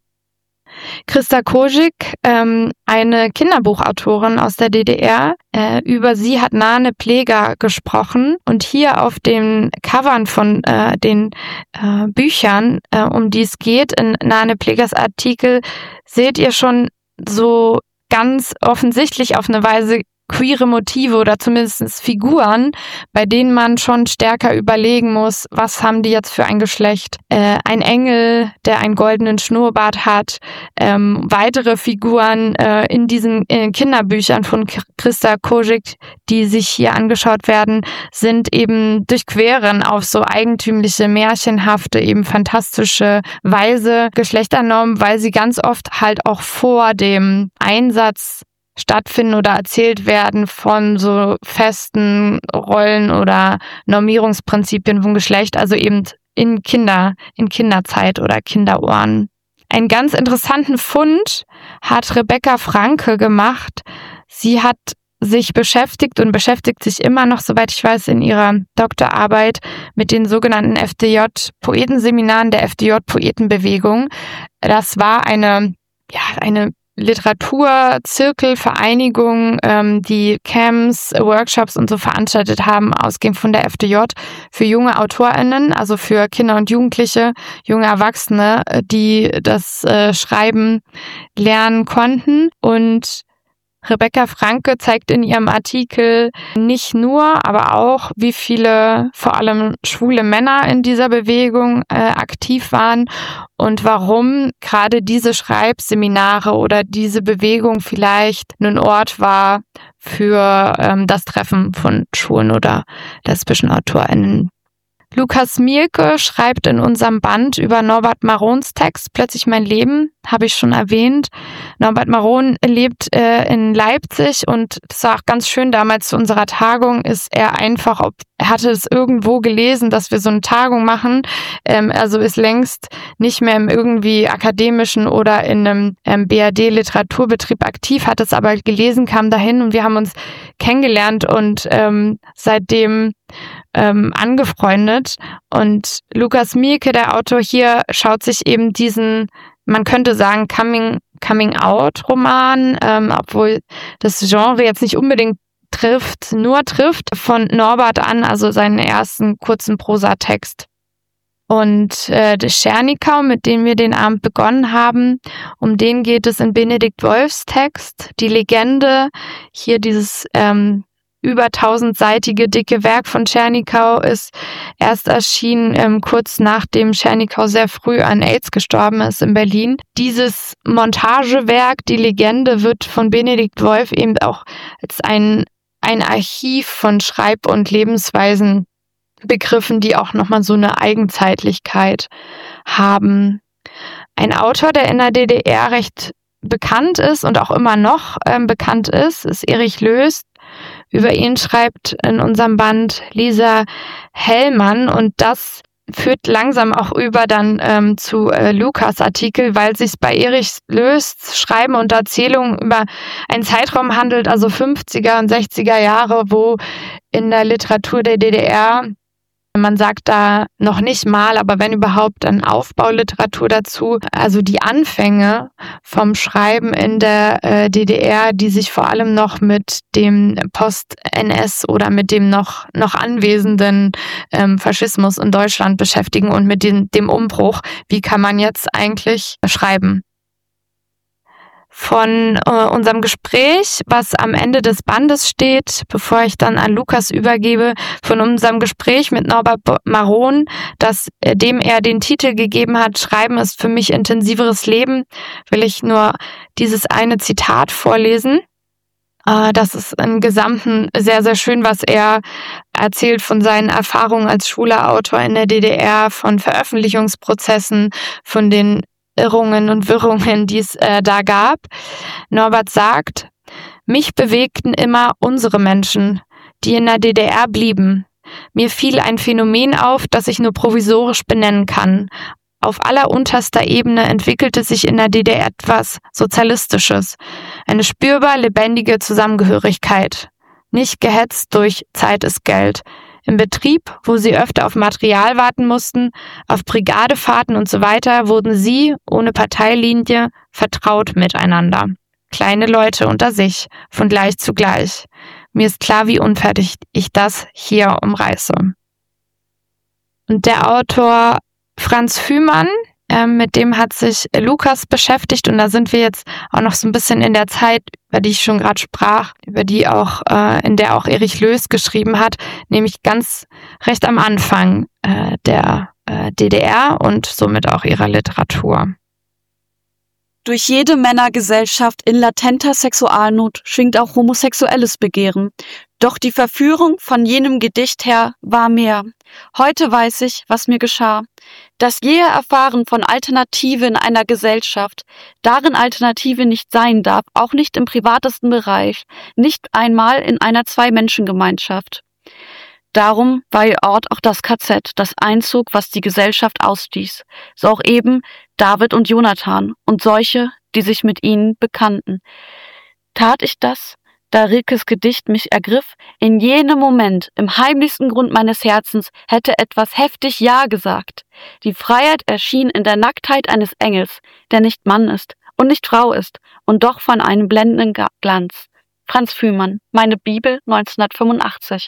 Christa Kozik, ähm, eine Kinderbuchautorin aus der D D R, äh, über sie hat Nane Pleger gesprochen. Und hier auf den Covern von äh, den äh, Büchern, äh, um die es geht, in Nane Plegers Artikel, seht ihr schon so ganz offensichtlich auf eine Weise queere Motive oder zumindest Figuren, bei denen man schon stärker überlegen muss, was haben die jetzt für ein Geschlecht. Äh, ein Engel, der einen goldenen Schnurrbart hat, ähm, weitere Figuren äh, in diesen in Kinderbüchern von Christa Kozik, die sich hier angeschaut werden, sind eben durchqueren auf so eigentümliche, märchenhafte, eben fantastische Weise Geschlechternormen, weil sie ganz oft halt auch vor dem Einsatz stattfinden oder erzählt werden von so festen Rollen oder Normierungsprinzipien von Geschlecht, also eben in Kinder, in Kinderzeit oder Kinderohren. Einen ganz interessanten Fund hat Rebecca Franke gemacht. Sie hat sich beschäftigt und beschäftigt sich immer noch, soweit ich weiß, in ihrer Doktorarbeit mit den sogenannten F D J-Poetenseminaren der F D J-Poetenbewegung. Das war eine, ja, eine Literaturzirkelvereinigung, ähm, die Camps, Workshops und so veranstaltet haben, ausgehend von der F D J, für junge AutorInnen, also für Kinder und Jugendliche, junge Erwachsene, die das äh, Schreiben lernen konnten. Und Rebecca Franke zeigt in ihrem Artikel nicht nur, aber auch, wie viele vor allem schwule Männer in dieser Bewegung äh, aktiv waren und warum gerade diese Schreibseminare oder diese Bewegung vielleicht ein Ort war für ähm, das Treffen von schwulen oder lesbischen AutorInnen. Lukas Mielke schreibt in unserem Band über Norbert Marons Text Plötzlich mein Leben, habe ich schon erwähnt. Norbert Maron lebt äh, in Leipzig und das war auch ganz schön damals zu unserer Tagung, ist er einfach, ob, er hatte es irgendwo gelesen, dass wir so eine Tagung machen, ähm, also ist längst nicht mehr im irgendwie akademischen oder in einem ähm, B R D-Literaturbetrieb aktiv, hat es aber gelesen, kam dahin und wir haben uns kennengelernt und ähm, seitdem ähm, angefreundet. Und Lukas Mielke, der Autor hier, schaut sich eben diesen, man könnte sagen, Coming, Coming-out-Roman, ähm, obwohl das Genre jetzt nicht unbedingt trifft, nur trifft, von Norbert an, also seinen ersten kurzen Prosatext. Und äh, der Schernikau, mit dem wir den Abend begonnen haben, um den geht es in Benedikt Wolfs Text, die Legende, hier dieses ähm, über tausendseitige dicke Werk von Schernikau ist erst erschienen, ähm, kurz nachdem Schernikau sehr früh an AIDS gestorben ist in Berlin. Dieses Montagewerk, die Legende, wird von Benedikt Wolf eben auch als ein, ein Archiv von Schreib- und Lebensweisen Begriffen, die auch nochmal so eine Eigenzeitlichkeit haben. Ein Autor, der in der D D R recht bekannt ist und auch immer noch ähm, bekannt ist, ist Erich Löß. Über ihn schreibt in unserem Band Lisa Hellmann, und das führt langsam auch über dann ähm, zu äh, Lukas Artikel, weil es sich bei Erich Löß Schreiben und Erzählungen über einen Zeitraum handelt, also fünfziger und sechziger Jahre, wo in der Literatur der D D R, man sagt da noch nicht mal, aber wenn überhaupt, dann Aufbauliteratur dazu. Also die Anfänge vom Schreiben in der äh, D D R, die sich vor allem noch mit dem Post-N S oder mit dem noch, noch anwesenden ähm, Faschismus in Deutschland beschäftigen und mit dem, dem Umbruch. Wie kann man jetzt eigentlich schreiben? Von äh, unserem Gespräch, was am Ende des Bandes steht, bevor ich dann an Lukas übergebe, von unserem Gespräch mit Norbert Maron, das, äh, dem er den Titel gegeben hat, Schreiben ist für mich intensiveres Leben, will ich nur dieses eine Zitat vorlesen. Äh, das ist im Gesamten sehr, sehr schön, was er erzählt von seinen Erfahrungen als schwuler Autor in der D D R, von Veröffentlichungsprozessen, von den Irrungen und Wirrungen, die es äh, da gab. Norbert sagt, mich bewegten immer unsere Menschen, die in der D D R blieben. Mir fiel ein Phänomen auf, das ich nur provisorisch benennen kann. Auf allerunterster Ebene entwickelte sich in der D D R etwas Sozialistisches, eine spürbar lebendige Zusammengehörigkeit. Nicht gehetzt durch Zeit ist Geld. Im Betrieb, wo sie öfter auf Material warten mussten, auf Brigadefahrten und so weiter, wurden sie, ohne Parteilinie, vertraut miteinander. Kleine Leute unter sich, von gleich zu gleich. Mir ist klar, wie unfertig ich das hier umreiße. Und der Autor Franz Fühmann, äh, mit dem hat sich Lukas beschäftigt, und da sind wir jetzt auch noch so ein bisschen in der Zeit, über die ich schon gerade sprach, über die auch, äh, in der auch Erich Löß geschrieben hat, nämlich ganz recht am Anfang äh, der äh, D D R und somit auch ihrer Literatur. Durch jede Männergesellschaft in latenter Sexualnot schwingt auch homosexuelles Begehren. Doch die Verführung von jenem Gedicht her war mehr. Heute weiß ich, was mir geschah. Das jähe Erfahren von Alternative in einer Gesellschaft, darin Alternative nicht sein darf, auch nicht im privatesten Bereich, nicht einmal in einer Zwei-Menschen-Gemeinschaft. Darum war ihr Ort auch das K Z, das Einzug, was die Gesellschaft ausstieß. So auch eben David und Jonathan und solche, die sich mit ihnen bekannten. Tat ich das, da Rilkes Gedicht mich ergriff? In jenem Moment, im heimlichsten Grund meines Herzens, hätte etwas heftig Ja gesagt. Die Freiheit erschien in der Nacktheit eines Engels, der nicht Mann ist und nicht Frau ist und doch von einem blendenden Glanz. Franz Fühmann, Meine Bibel, neunzehnhundertfünfundachtzig.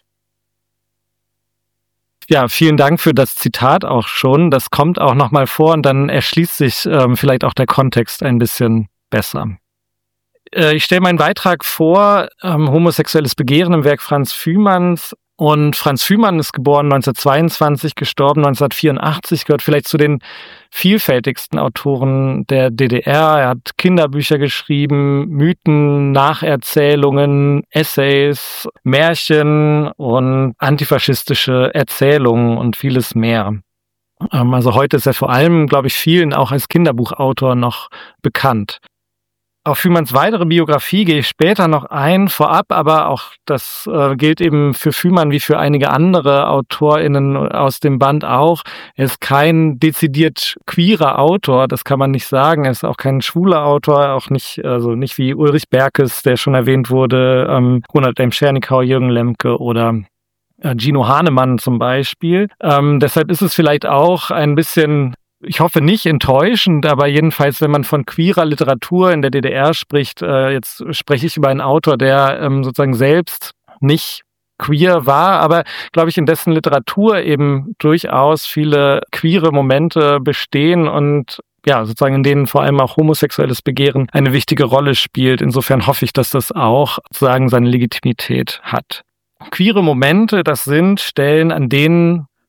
Ja, vielen Dank für das Zitat auch schon. Das kommt auch nochmal vor, und dann erschließt sich ähm, vielleicht auch der Kontext ein bisschen besser. Äh, ich stelle meinen Beitrag vor, ähm, homosexuelles Begehren im Werk Franz Fühmanns. Und Franz Fühmann ist geboren neunzehnhundertzweiundzwanzig, gestorben neunzehnhundertvierundachtzig, gehört vielleicht zu den vielfältigsten Autoren der D D R. Er hat Kinderbücher geschrieben, Mythen, Nacherzählungen, Essays, Märchen und antifaschistische Erzählungen und vieles mehr. Also heute ist er vor allem, glaube ich, vielen auch als Kinderbuchautor noch bekannt. Auf Fühmanns weitere Biografie gehe ich später noch ein, vorab, aber auch das äh, gilt eben für Fühmann wie für einige andere AutorInnen aus dem Band auch. Er ist kein dezidiert queerer Autor, das kann man nicht sagen. Er ist auch kein schwuler Autor, auch nicht, also nicht wie Ulrich Berkes, der schon erwähnt wurde, ähm, Ronald M. Schernikau, Jürgen Lemke oder äh, Gino Hahnemann zum Beispiel. Ähm, deshalb ist es vielleicht auch ein bisschen, ich hoffe nicht enttäuschend, aber jedenfalls, wenn man von queerer Literatur in der D D R spricht, äh, jetzt spreche ich über einen Autor, der ähm, sozusagen selbst nicht queer war, aber glaube ich in dessen Literatur eben durchaus viele queere Momente bestehen und ja, sozusagen in denen vor allem auch homosexuelles Begehren eine wichtige Rolle spielt. Insofern hoffe ich, dass das auch sozusagen seine Legitimität hat. Queere Momente, das sind Stellen, an denen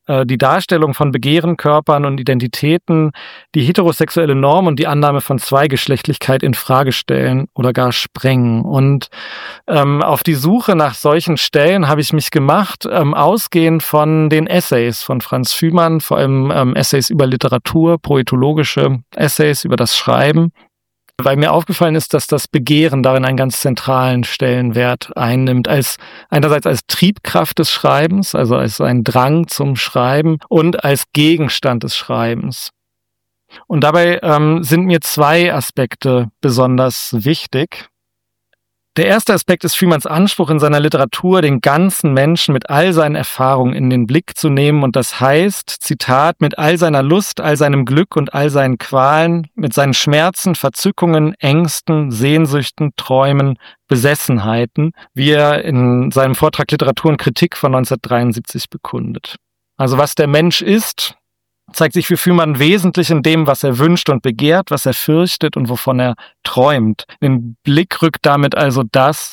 äh, die Darstellung von Begehren, Körpern und Identitäten, die heterosexuelle Norm und die Annahme von Zweigeschlechtlichkeit in Frage stellen oder gar sprengen. Und ähm, auf die Suche nach solchen Stellen habe ich mich gemacht, ähm, ausgehend von den Essays von Franz Fühmann, vor allem ähm, Essays über Literatur, poetologische Essays über das Schreiben, weil mir aufgefallen ist, dass das Begehren darin einen ganz zentralen Stellenwert einnimmt, als einerseits als Triebkraft des Schreibens, also als ein Drang zum Schreiben und als Gegenstand des Schreibens. Und dabei ähm, sind mir zwei Aspekte besonders wichtig. Der erste Aspekt ist Fühmanns Anspruch in seiner Literatur, den ganzen Menschen mit all seinen Erfahrungen in den Blick zu nehmen. Und das heißt, Zitat, mit all seiner Lust, all seinem Glück und all seinen Qualen, mit seinen Schmerzen, Verzückungen, Ängsten, Sehnsüchten, Träumen, Besessenheiten, wie er in seinem Vortrag Literatur und Kritik von neunzehnhundertdreiundsiebzig bekundet. Also was der Mensch ist, zeigt sich für Fühmann wesentlich in dem, was er wünscht und begehrt, was er fürchtet und wovon er träumt. In den Blick rückt damit also das,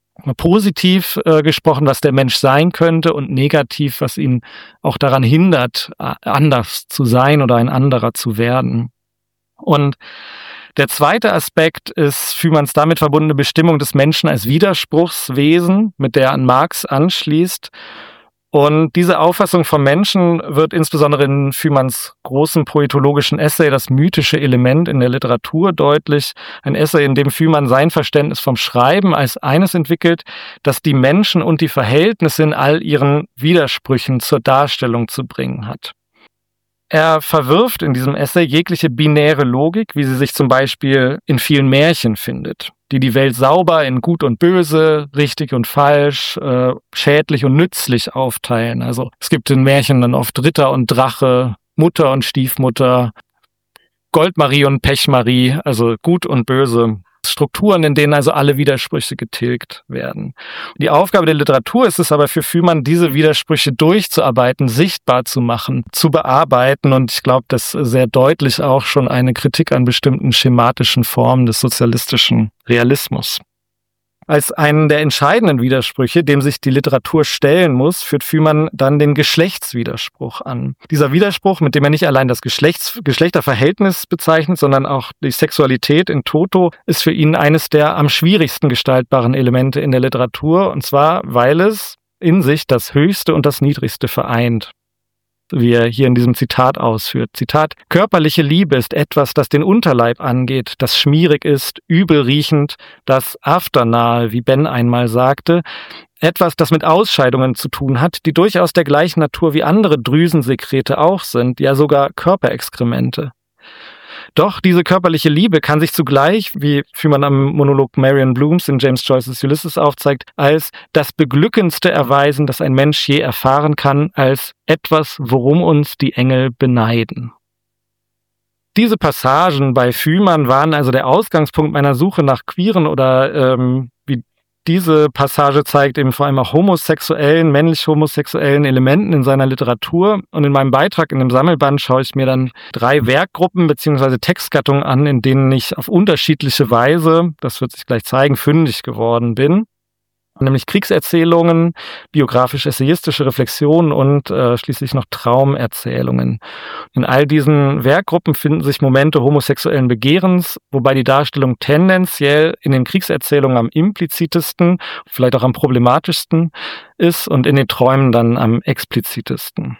positiv äh, gesprochen, was der Mensch sein könnte und negativ, was ihn auch daran hindert, anders zu sein oder ein anderer zu werden. Und der zweite Aspekt ist Fühmanns damit verbundene Bestimmung des Menschen als Widerspruchswesen, mit der er an Marx anschließt. Und diese Auffassung vom Menschen wird insbesondere in Fühmanns großen poetologischen Essay Das mythische Element in der Literatur deutlich. Ein Essay, in dem Fühmann sein Verständnis vom Schreiben als eines entwickelt, das die Menschen und die Verhältnisse in all ihren Widersprüchen zur Darstellung zu bringen hat. Er verwirft in diesem Essay jegliche binäre Logik, wie sie sich zum Beispiel in vielen Märchen findet, die die Welt sauber in Gut und Böse, richtig und falsch, äh, schädlich und nützlich aufteilen. Also es gibt in Märchen dann oft Ritter und Drache, Mutter und Stiefmutter, Goldmarie und Pechmarie, also Gut und Böse. Strukturen, in denen also alle Widersprüche getilgt werden. Die Aufgabe der Literatur ist es aber für Fühmann, diese Widersprüche durchzuarbeiten, sichtbar zu machen, zu bearbeiten, und ich glaube, dass sehr deutlich auch schon eine Kritik an bestimmten schematischen Formen des sozialistischen Realismus. Als einen der entscheidenden Widersprüche, dem sich die Literatur stellen muss, führt Fühmann dann den Geschlechtswiderspruch an. Dieser Widerspruch, mit dem er nicht allein das Geschlechts- Geschlechterverhältnis bezeichnet, sondern auch die Sexualität in toto, ist für ihn eines der am schwierigsten gestaltbaren Elemente in der Literatur, und zwar, weil es in sich das Höchste und das Niedrigste vereint, wie er hier in diesem Zitat ausführt. Zitat: Körperliche Liebe ist etwas, das den Unterleib angeht, das schmierig ist, übelriechend, das afternahe, wie Ben einmal sagte, etwas, das mit Ausscheidungen zu tun hat, die durchaus der gleichen Natur wie andere Drüsensekrete auch sind, ja sogar Körperexkremente. Doch diese körperliche Liebe kann sich zugleich, wie Fühmann am Monolog Marion Blooms in James Joyces Ulysses aufzeigt, als das Beglückendste erweisen, das ein Mensch je erfahren kann, als etwas, worum uns die Engel beneiden. Diese Passagen bei Fühmann waren also der Ausgangspunkt meiner Suche nach queeren oder, ähm, wie diese Passage zeigt, eben vor allem auch homosexuellen, männlich-homosexuellen Elementen in seiner Literatur. Und in meinem Beitrag in dem Sammelband schaue ich mir dann drei Werkgruppen bzw. Textgattungen an, in denen ich auf unterschiedliche Weise, das wird sich gleich zeigen, fündig geworden bin. Nämlich Kriegserzählungen, biografisch-essayistische Reflexionen und äh, schließlich noch Traumerzählungen. In all diesen Werkgruppen finden sich Momente homosexuellen Begehrens, wobei die Darstellung tendenziell in den Kriegserzählungen am implizitesten, vielleicht auch am problematischsten ist und in den Träumen dann am explizitesten.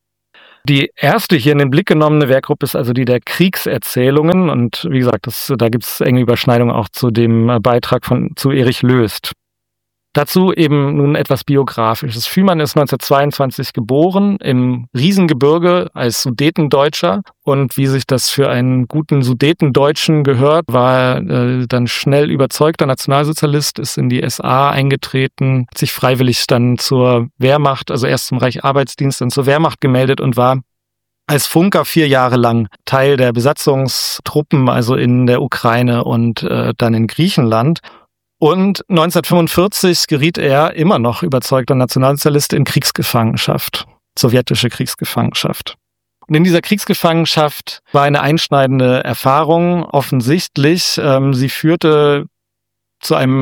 Die erste hier in den Blick genommene Werkgruppe ist also die der Kriegserzählungen, und wie gesagt, das, da gibt es enge Überschneidungen auch zu dem Beitrag von zu Erich Löst. Dazu eben nun etwas Biografisches. Fühmann ist neunzehnhundertzweiundzwanzig geboren im Riesengebirge als Sudetendeutscher, und wie sich das für einen guten Sudetendeutschen gehört, war er äh, dann schnell überzeugter Nationalsozialist, ist in die S A eingetreten, hat sich freiwillig dann zur Wehrmacht, also erst zum Reichsarbeitsdienst, dann zur Wehrmacht gemeldet und war als Funker vier Jahre lang Teil der Besatzungstruppen, also in der Ukraine und äh, dann in Griechenland. Und neunzehnhundertfünfundvierzig geriet er, immer noch überzeugter Nationalsozialist, in Kriegsgefangenschaft, sowjetische Kriegsgefangenschaft. Und in dieser Kriegsgefangenschaft war eine einschneidende Erfahrung offensichtlich. Ähm, sie führte zu einem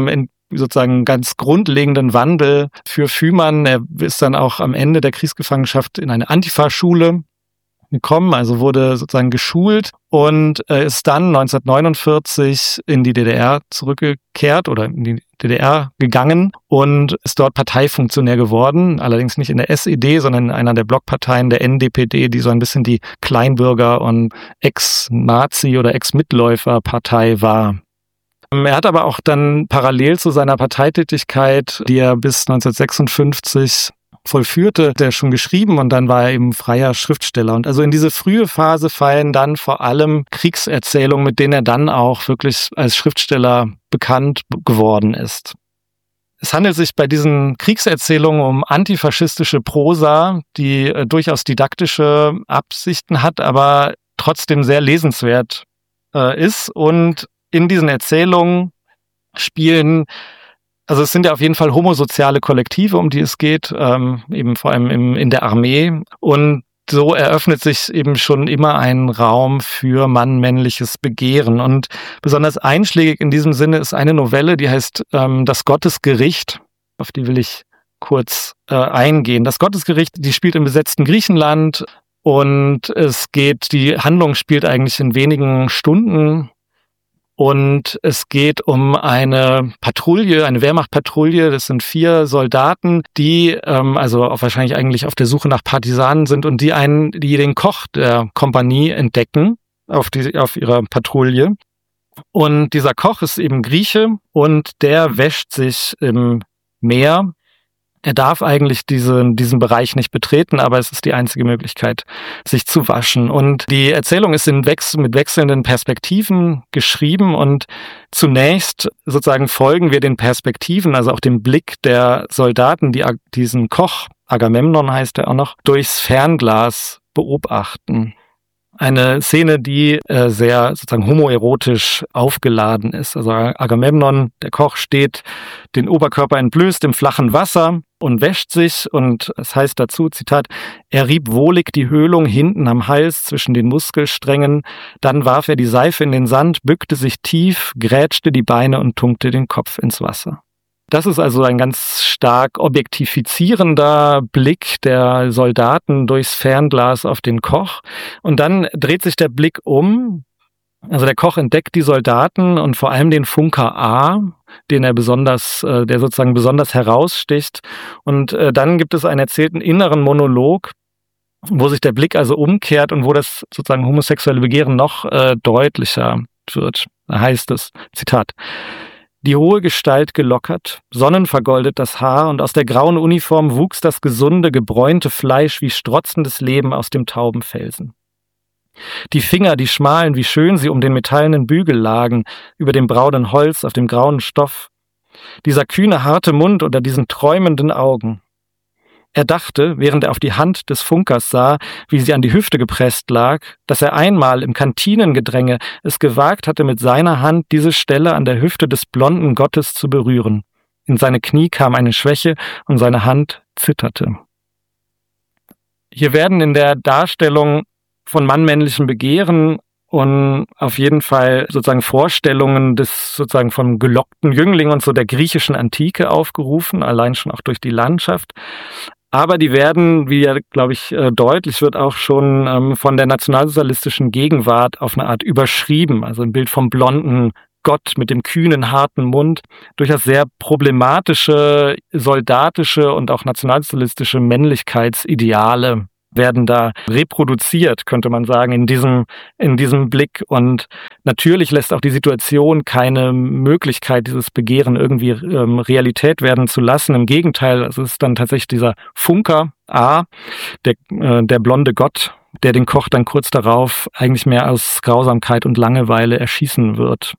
sozusagen einen ganz grundlegenden Wandel für Fühmann. Er ist dann auch am Ende der Kriegsgefangenschaft in eine Antifa-Schule gekommen, also wurde sozusagen geschult und äh, ist dann neunzehnhundertneunundvierzig in die D D R zurückgekehrt oder in die D D R gegangen und ist dort Parteifunktionär geworden, allerdings nicht in der S E D, sondern in einer der Blockparteien der N D P D, die so ein bisschen die Kleinbürger- und Ex-Nazi- oder Ex-Mitläufer-Partei war. Er hat aber auch dann parallel zu seiner Parteitätigkeit, die er bis neunzehnhundertsechsundfünfzig vollführte, der schon geschrieben und dann war er eben freier Schriftsteller. Und also in diese frühe Phase fallen dann vor allem Kriegserzählungen, mit denen er dann auch wirklich als Schriftsteller bekannt geworden ist. Es handelt sich bei diesen Kriegserzählungen um antifaschistische Prosa, die äh, durchaus didaktische Absichten hat, aber trotzdem sehr lesenswert äh, ist. Und in diesen Erzählungen spielen Also es sind ja auf jeden Fall homosoziale Kollektive, um die es geht, ähm, eben vor allem im, in der Armee. Und so eröffnet sich eben schon immer ein Raum für mann-männliches Begehren. Und besonders einschlägig in diesem Sinne ist eine Novelle, die heißt ähm, Das Gottesgericht. Auf die will ich kurz äh, eingehen. Das Gottesgericht, die spielt im besetzten Griechenland und es geht, die Handlung spielt eigentlich in wenigen Stunden. Und es geht um eine Patrouille, eine Wehrmachtpatrouille. Das sind vier Soldaten, die ähm, also auch wahrscheinlich eigentlich auf der Suche nach Partisanen sind und die einen, die den Koch der Kompanie entdecken auf die auf ihrer Patrouille. Und dieser Koch ist eben Grieche und der wäscht sich im Meer. Er darf eigentlich diesen, diesen Bereich nicht betreten, aber es ist die einzige Möglichkeit, sich zu waschen. Und die Erzählung ist in Wechsel, mit wechselnden Perspektiven geschrieben und zunächst sozusagen folgen wir den Perspektiven, also auch dem Blick der Soldaten, die diesen Koch, Agamemnon heißt er auch noch, durchs Fernglas beobachten. Eine Szene, die äh, sehr sozusagen homoerotisch aufgeladen ist. Also Agamemnon, der Koch, steht den Oberkörper entblößt im flachen Wasser und wäscht sich und es heißt dazu, Zitat, er rieb wohlig die Höhlung hinten am Hals zwischen den Muskelsträngen, dann warf er die Seife in den Sand, bückte sich tief, grätschte die Beine und tunkte den Kopf ins Wasser. Das ist also ein ganz stark objektifizierender Blick der Soldaten durchs Fernglas auf den Koch. Und dann dreht sich der Blick um. Also der Koch entdeckt die Soldaten und vor allem den Funker A, den er besonders, der sozusagen besonders heraussticht. Und dann gibt es einen erzählten inneren Monolog, wo sich der Blick also umkehrt und wo das sozusagen homosexuelle Begehren noch deutlicher wird. Da heißt es, Zitat, die hohe Gestalt gelockert, sonnenvergoldet das Haar und aus der grauen Uniform wuchs das gesunde, gebräunte Fleisch wie strotzendes Leben aus dem Taubenfelsen. Die Finger, die schmalen, wie schön sie um den metallenen Bügel lagen, über dem braunen Holz, auf dem grauen Stoff. Dieser kühne, harte Mund unter diesen träumenden Augen. Er dachte, während er auf die Hand des Funkers sah, wie sie an die Hüfte gepresst lag, dass er einmal im Kantinengedränge es gewagt hatte, mit seiner Hand diese Stelle an der Hüfte des blonden Gottes zu berühren. In seine Knie kam eine Schwäche und seine Hand zitterte. Hier werden in der Darstellung von mannmännlichem Begehren und auf jeden Fall sozusagen Vorstellungen des sozusagen vom gelockten Jüngling und so der griechischen Antike aufgerufen, allein schon auch durch die Landschaft. Aber die werden, wie ja, glaube ich, deutlich wird, auch schon ähm, von der nationalsozialistischen Gegenwart auf eine Art überschrieben. Also ein Bild vom blonden Gott mit dem kühnen, harten Mund. Durchaus sehr problematische, soldatische und auch nationalsozialistische Männlichkeitsideale werden da reproduziert, könnte man sagen, in diesem, in diesem Blick. Und natürlich lässt auch die Situation keine Möglichkeit, dieses Begehren irgendwie ähm, Realität werden zu lassen. Im Gegenteil, es ist dann tatsächlich dieser Funker A, der, äh, der blonde Gott, der den Koch dann kurz darauf eigentlich mehr aus Grausamkeit und Langeweile erschießen wird.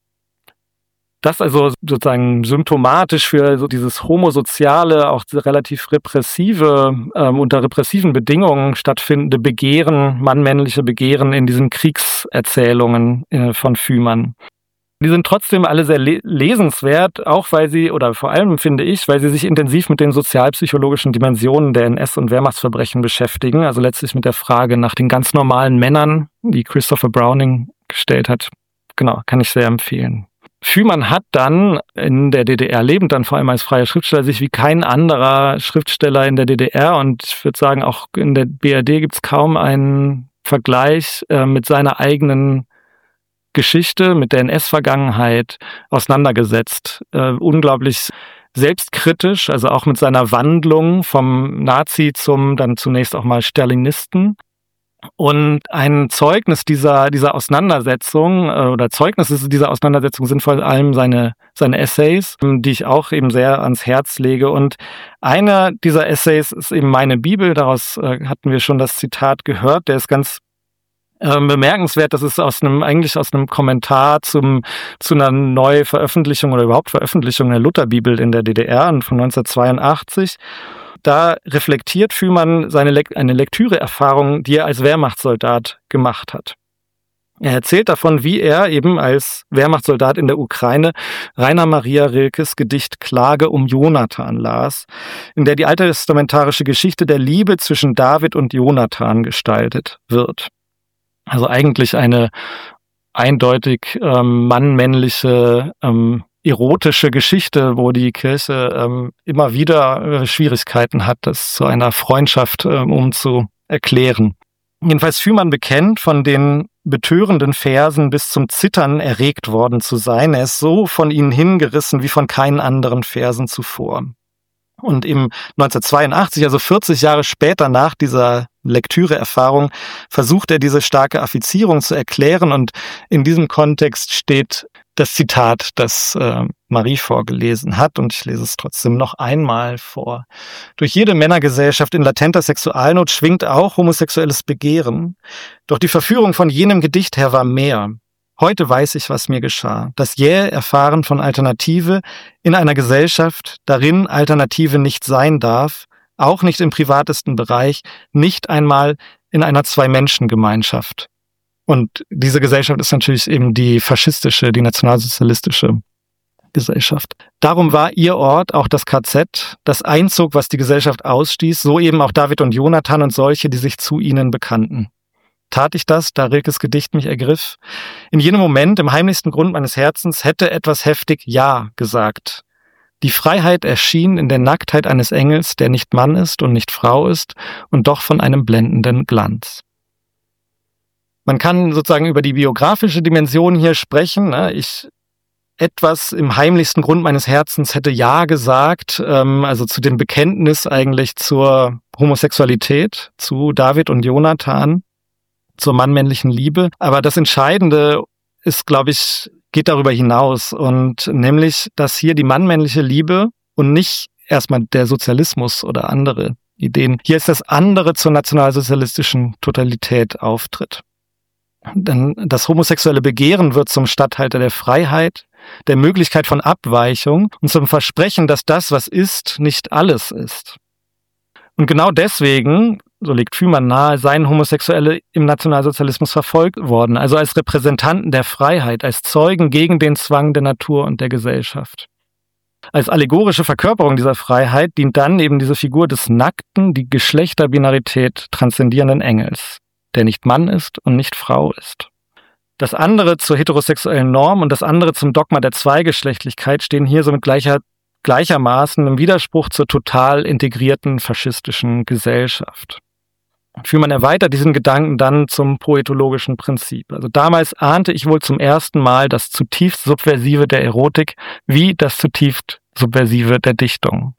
Das also sozusagen symptomatisch für so dieses homosoziale, auch relativ repressive, ähm, unter repressiven Bedingungen stattfindende Begehren, mannmännliche Begehren in diesen Kriegserzählungen äh, von Fühmann. Die sind trotzdem alle sehr le- lesenswert, auch weil sie, oder vor allem finde ich, weil sie sich intensiv mit den sozialpsychologischen Dimensionen der N S- und Wehrmachtsverbrechen beschäftigen, also letztlich mit der Frage nach den ganz normalen Männern, die Christopher Browning gestellt hat. Genau, kann ich sehr empfehlen. Führmann hat dann in der D D R lebend, dann vor allem als freier Schriftsteller, sich wie kein anderer Schriftsteller in der D D R und ich würde sagen, auch in der B R D gibt es kaum einen Vergleich äh, mit seiner eigenen Geschichte, mit der N S-Vergangenheit auseinandergesetzt. Äh, unglaublich selbstkritisch, also auch mit seiner Wandlung vom Nazi zum dann zunächst auch mal Stalinisten. Und ein Zeugnis dieser, dieser Auseinandersetzung äh, oder Zeugnisse dieser Auseinandersetzung sind vor allem seine, seine Essays, die ich auch eben sehr ans Herz lege. Und einer dieser Essays ist eben meine Bibel, daraus äh, hatten wir schon das Zitat gehört, der ist ganz äh, bemerkenswert, das ist aus einem, eigentlich aus einem Kommentar zum, zu einer Neuveröffentlichung oder überhaupt Veröffentlichung der Lutherbibel in der D D R von neunzehnhundertzweiundachtzig. Da reflektiert Führmann seine Le- eine Lektüreerfahrung, die er als Wehrmachtssoldat gemacht hat. Er erzählt davon, wie er eben als Wehrmachtssoldat in der Ukraine Rainer Maria Rilkes Gedicht Klage um Jonathan las, in der die alttestamentarische Geschichte der Liebe zwischen David und Jonathan gestaltet wird. Also eigentlich eine eindeutig ähm, mannmännliche ähm, erotische Geschichte, wo die Kirche ähm, immer wieder äh, Schwierigkeiten hat, das zu einer Freundschaft ähm, umzuerklären. Jedenfalls Führmann bekennt, von den betörenden Versen bis zum Zittern erregt worden zu sein. Er ist so von ihnen hingerissen wie von keinen anderen Versen zuvor. Und im neunzehnhundertzweiundachtzig, also vierzig Jahre später nach dieser Lektüreerfahrung, versucht er diese starke Affizierung zu erklären und in diesem Kontext steht das Zitat, das äh, Marie vorgelesen hat, und ich lese es trotzdem noch einmal vor. Durch jede Männergesellschaft in latenter Sexualnot schwingt auch homosexuelles Begehren, doch die Verführung von jenem Gedicht her war mehr. Heute weiß ich, was mir geschah. Das jähe Erfahren von Alternative in einer Gesellschaft, darin Alternative nicht sein darf, auch nicht im privatesten Bereich, nicht einmal in einer Zwei-Menschen-Gemeinschaft. Und diese Gesellschaft ist natürlich eben die faschistische, die nationalsozialistische Gesellschaft. Darum war ihr Ort, auch das K Z, das Einzug, was die Gesellschaft ausstieß, so eben auch David und Jonathan und solche, die sich zu ihnen bekannten. Tat ich das, da Rilkes Gedicht mich ergriff? In jenem Moment, im heimlichsten Grund meines Herzens, hätte etwas heftig Ja gesagt. Die Freiheit erschien in der Nacktheit eines Engels, der nicht Mann ist und nicht Frau ist und doch von einem blendenden Glanz. Man kann sozusagen über die biografische Dimension hier sprechen. Ich etwas im heimlichsten Grund meines Herzens hätte Ja gesagt, also zu dem Bekenntnis eigentlich zur Homosexualität, zu David und Jonathan, zur mannmännlichen Liebe. Aber das Entscheidende ist, glaube ich, geht darüber hinaus, und nämlich, dass hier die mannmännliche Liebe und nicht erstmal der Sozialismus oder andere Ideen, hier ist das andere zur nationalsozialistischen Totalität auftritt. Denn das homosexuelle Begehren wird zum Statthalter der Freiheit, der Möglichkeit von Abweichung und zum Versprechen, dass das, was ist, nicht alles ist. Und genau deswegen, so legt Führmann nahe, seien Homosexuelle im Nationalsozialismus verfolgt worden, also als Repräsentanten der Freiheit, als Zeugen gegen den Zwang der Natur und der Gesellschaft. Als allegorische Verkörperung dieser Freiheit dient dann eben diese Figur des nackten, die Geschlechterbinarität transzendierenden Engels, der nicht Mann ist und nicht Frau ist. Das andere zur heterosexuellen Norm und das andere zum Dogma der Zweigeschlechtlichkeit stehen hier somit gleicher, gleichermaßen im Widerspruch zur total integrierten faschistischen Gesellschaft. Führmann erweitert diesen Gedanken dann zum poetologischen Prinzip. Also damals ahnte ich wohl zum ersten Mal das zutiefst Subversive der Erotik wie das zutiefst Subversive der Dichtung.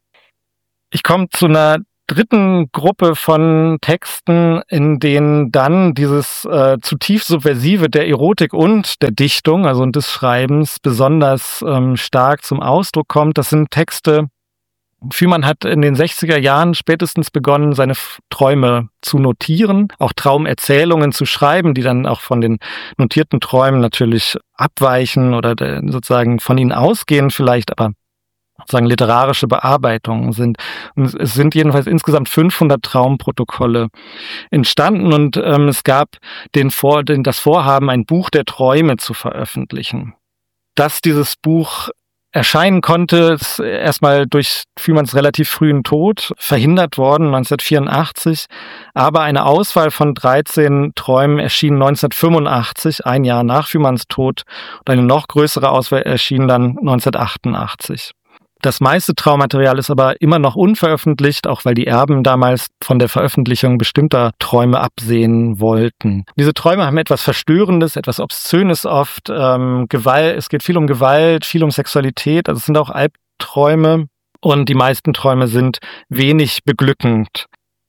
Ich komme zu einer dritten Gruppe von Texten, in denen dann dieses äh, zutiefst Subversive der Erotik und der Dichtung, also und des Schreibens, besonders ähm, stark zum Ausdruck kommt. Das sind Texte, Führmann hat in den sechziger Jahren spätestens begonnen, seine Träume zu notieren, auch Traumerzählungen zu schreiben, die dann auch von den notierten Träumen natürlich abweichen oder sozusagen von ihnen ausgehen vielleicht, aber sozusagen literarische Bearbeitungen sind. Und es sind jedenfalls insgesamt fünfhundert Traumprotokolle entstanden, und ähm, es gab den Vor- den, das Vorhaben, ein Buch der Träume zu veröffentlichen. Dass dieses Buch Erscheinen konnte es erstmal durch Führmanns relativ frühen Tod, verhindert worden neunzehnhundertvierundachtzig, aber eine Auswahl von dreizehn Träumen erschien neunzehnhundertfünfundachtzig, ein Jahr nach Führmanns Tod, und eine noch größere Auswahl erschien dann neunzehnhundertachtundachtzig. Das meiste Traummaterial ist aber immer noch unveröffentlicht, auch weil die Erben damals von der Veröffentlichung bestimmter Träume absehen wollten. Diese Träume haben etwas Verstörendes, etwas Obszönes oft. Ähm, Gewalt, es geht viel um Gewalt, viel um Sexualität. Also es sind auch Albträume und die meisten Träume sind wenig beglückend.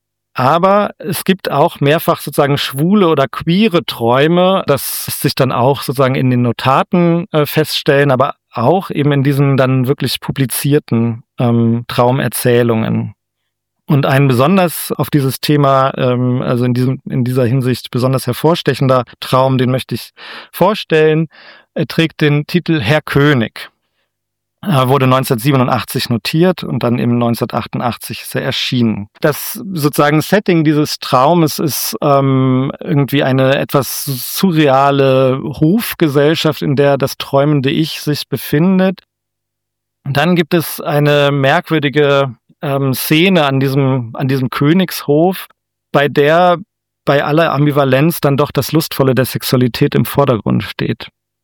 Aber es gibt auch mehrfach sozusagen schwule oder queere Träume. Das lässt sich dann auch sozusagen in den Notaten äh, feststellen, aber auch eben in diesen dann wirklich publizierten ähm, Traumerzählungen. Und ein besonders auf dieses Thema, ähm, also in diesem in dieser Hinsicht besonders hervorstechender Traum, den möchte ich vorstellen. Er trägt den Titel Herr König. Er wurde neunzehnhundertsiebenundachtzig notiert und dann eben neunzehnhundertachtundachtzig ist er erschienen. Das sozusagen Setting dieses Traumes ist ähm, irgendwie eine etwas surreale Hofgesellschaft, in der das träumende Ich sich befindet. Und dann gibt es eine merkwürdige ähm, Szene an diesem, an diesem Königshof, bei der bei aller Ambivalenz dann doch das Lustvolle der Sexualität im Vordergrund steht.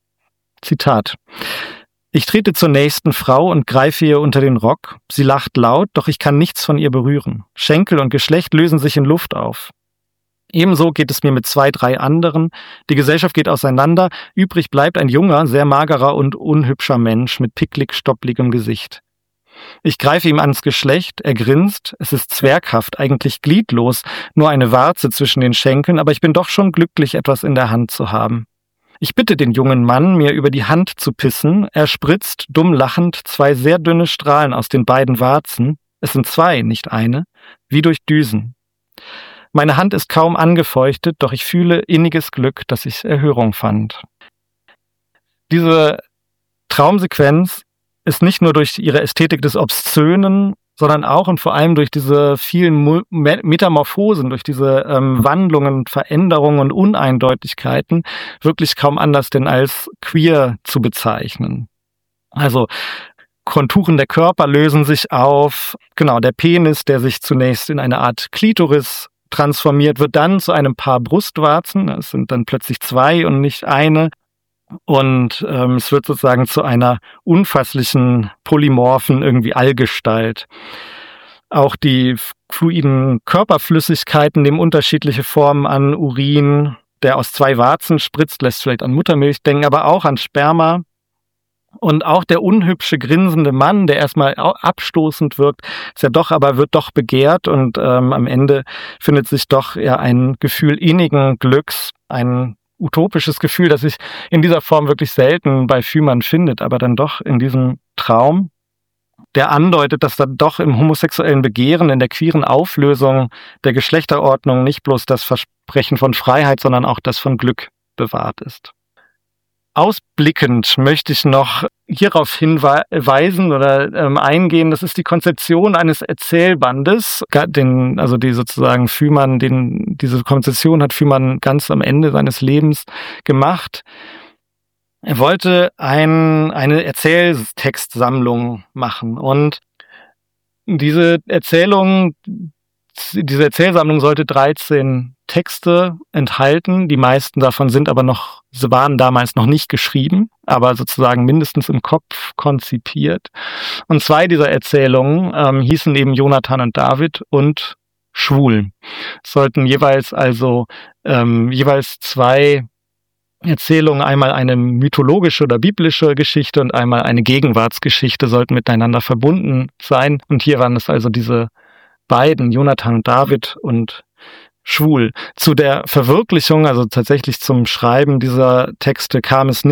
Zitat. Ich trete zur nächsten Frau und greife ihr unter den Rock. Sie lacht laut, doch ich kann nichts von ihr berühren. Schenkel und Geschlecht lösen sich in Luft auf. Ebenso geht es mir mit zwei, drei anderen. Die Gesellschaft geht auseinander. Übrig bleibt ein junger, sehr magerer und unhübscher Mensch mit picklig, stoppligem Gesicht. Ich greife ihm ans Geschlecht, er grinst. Es ist zwerghaft, eigentlich gliedlos, nur eine Warze zwischen den Schenkeln, aber ich bin doch schon glücklich, etwas in der Hand zu haben. Ich bitte den jungen Mann, mir über die Hand zu pissen. Er spritzt, dumm lachend, zwei sehr dünne Strahlen aus den beiden Warzen. Es sind zwei, nicht eine, wie durch Düsen. Meine Hand ist kaum angefeuchtet, doch ich fühle inniges Glück, dass ich Erhörung fand. Diese Traumsequenz ist nicht nur durch ihre Ästhetik des Obszönen, sondern auch und vor allem durch diese vielen Metamorphosen, durch diese ähm, Wandlungen, Veränderungen und Uneindeutigkeiten wirklich kaum anders denn als queer zu bezeichnen. Also Konturen der Körper lösen sich auf, genau, der Penis, der sich zunächst in eine Art Klitoris transformiert, wird dann zu einem Paar Brustwarzen, es sind dann plötzlich zwei und nicht eine. Und ähm, es wird sozusagen zu einer unfasslichen, polymorphen irgendwie Allgestalt. Auch die fluiden Körperflüssigkeiten nehmen unterschiedliche Formen an. Urin, der aus zwei Warzen spritzt, lässt vielleicht an Muttermilch denken, aber auch an Sperma. Und auch der unhübsche, grinsende Mann, der erstmal abstoßend wirkt, ist ja doch, aber wird doch begehrt und ähm, am Ende findet sich doch ja ein Gefühl innigen Glücks, ein utopisches Gefühl, das sich in dieser Form wirklich selten bei Führmann findet, aber dann doch in diesem Traum, der andeutet, dass dann doch im homosexuellen Begehren, in der queeren Auflösung der Geschlechterordnung nicht bloß das Versprechen von Freiheit, sondern auch das von Glück bewahrt ist. Ausblickend möchte ich noch hierauf hinweisen oder ähm, eingehen, das ist die Konzeption eines Erzählbandes, den, also die sozusagen Führmann, den, diese Konzeption hat Führmann ganz am Ende seines Lebens gemacht. Er wollte ein, eine Erzähltextsammlung machen und diese Erzählung, diese Erzählsammlung sollte dreizehn Texte enthalten. Die meisten davon sind aber noch, sie waren damals noch nicht geschrieben, aber sozusagen mindestens im Kopf konzipiert. Und zwei dieser Erzählungen ähm, hießen eben Jonathan und David und Schwul. Es sollten jeweils also ähm, jeweils zwei Erzählungen, einmal eine mythologische oder biblische Geschichte und einmal eine Gegenwartsgeschichte, sollten miteinander verbunden sein. Und hier waren es also diese beiden, Jonathan und David und Schwul. Zu der Verwirklichung, also tatsächlich zum Schreiben dieser Texte kam es nicht.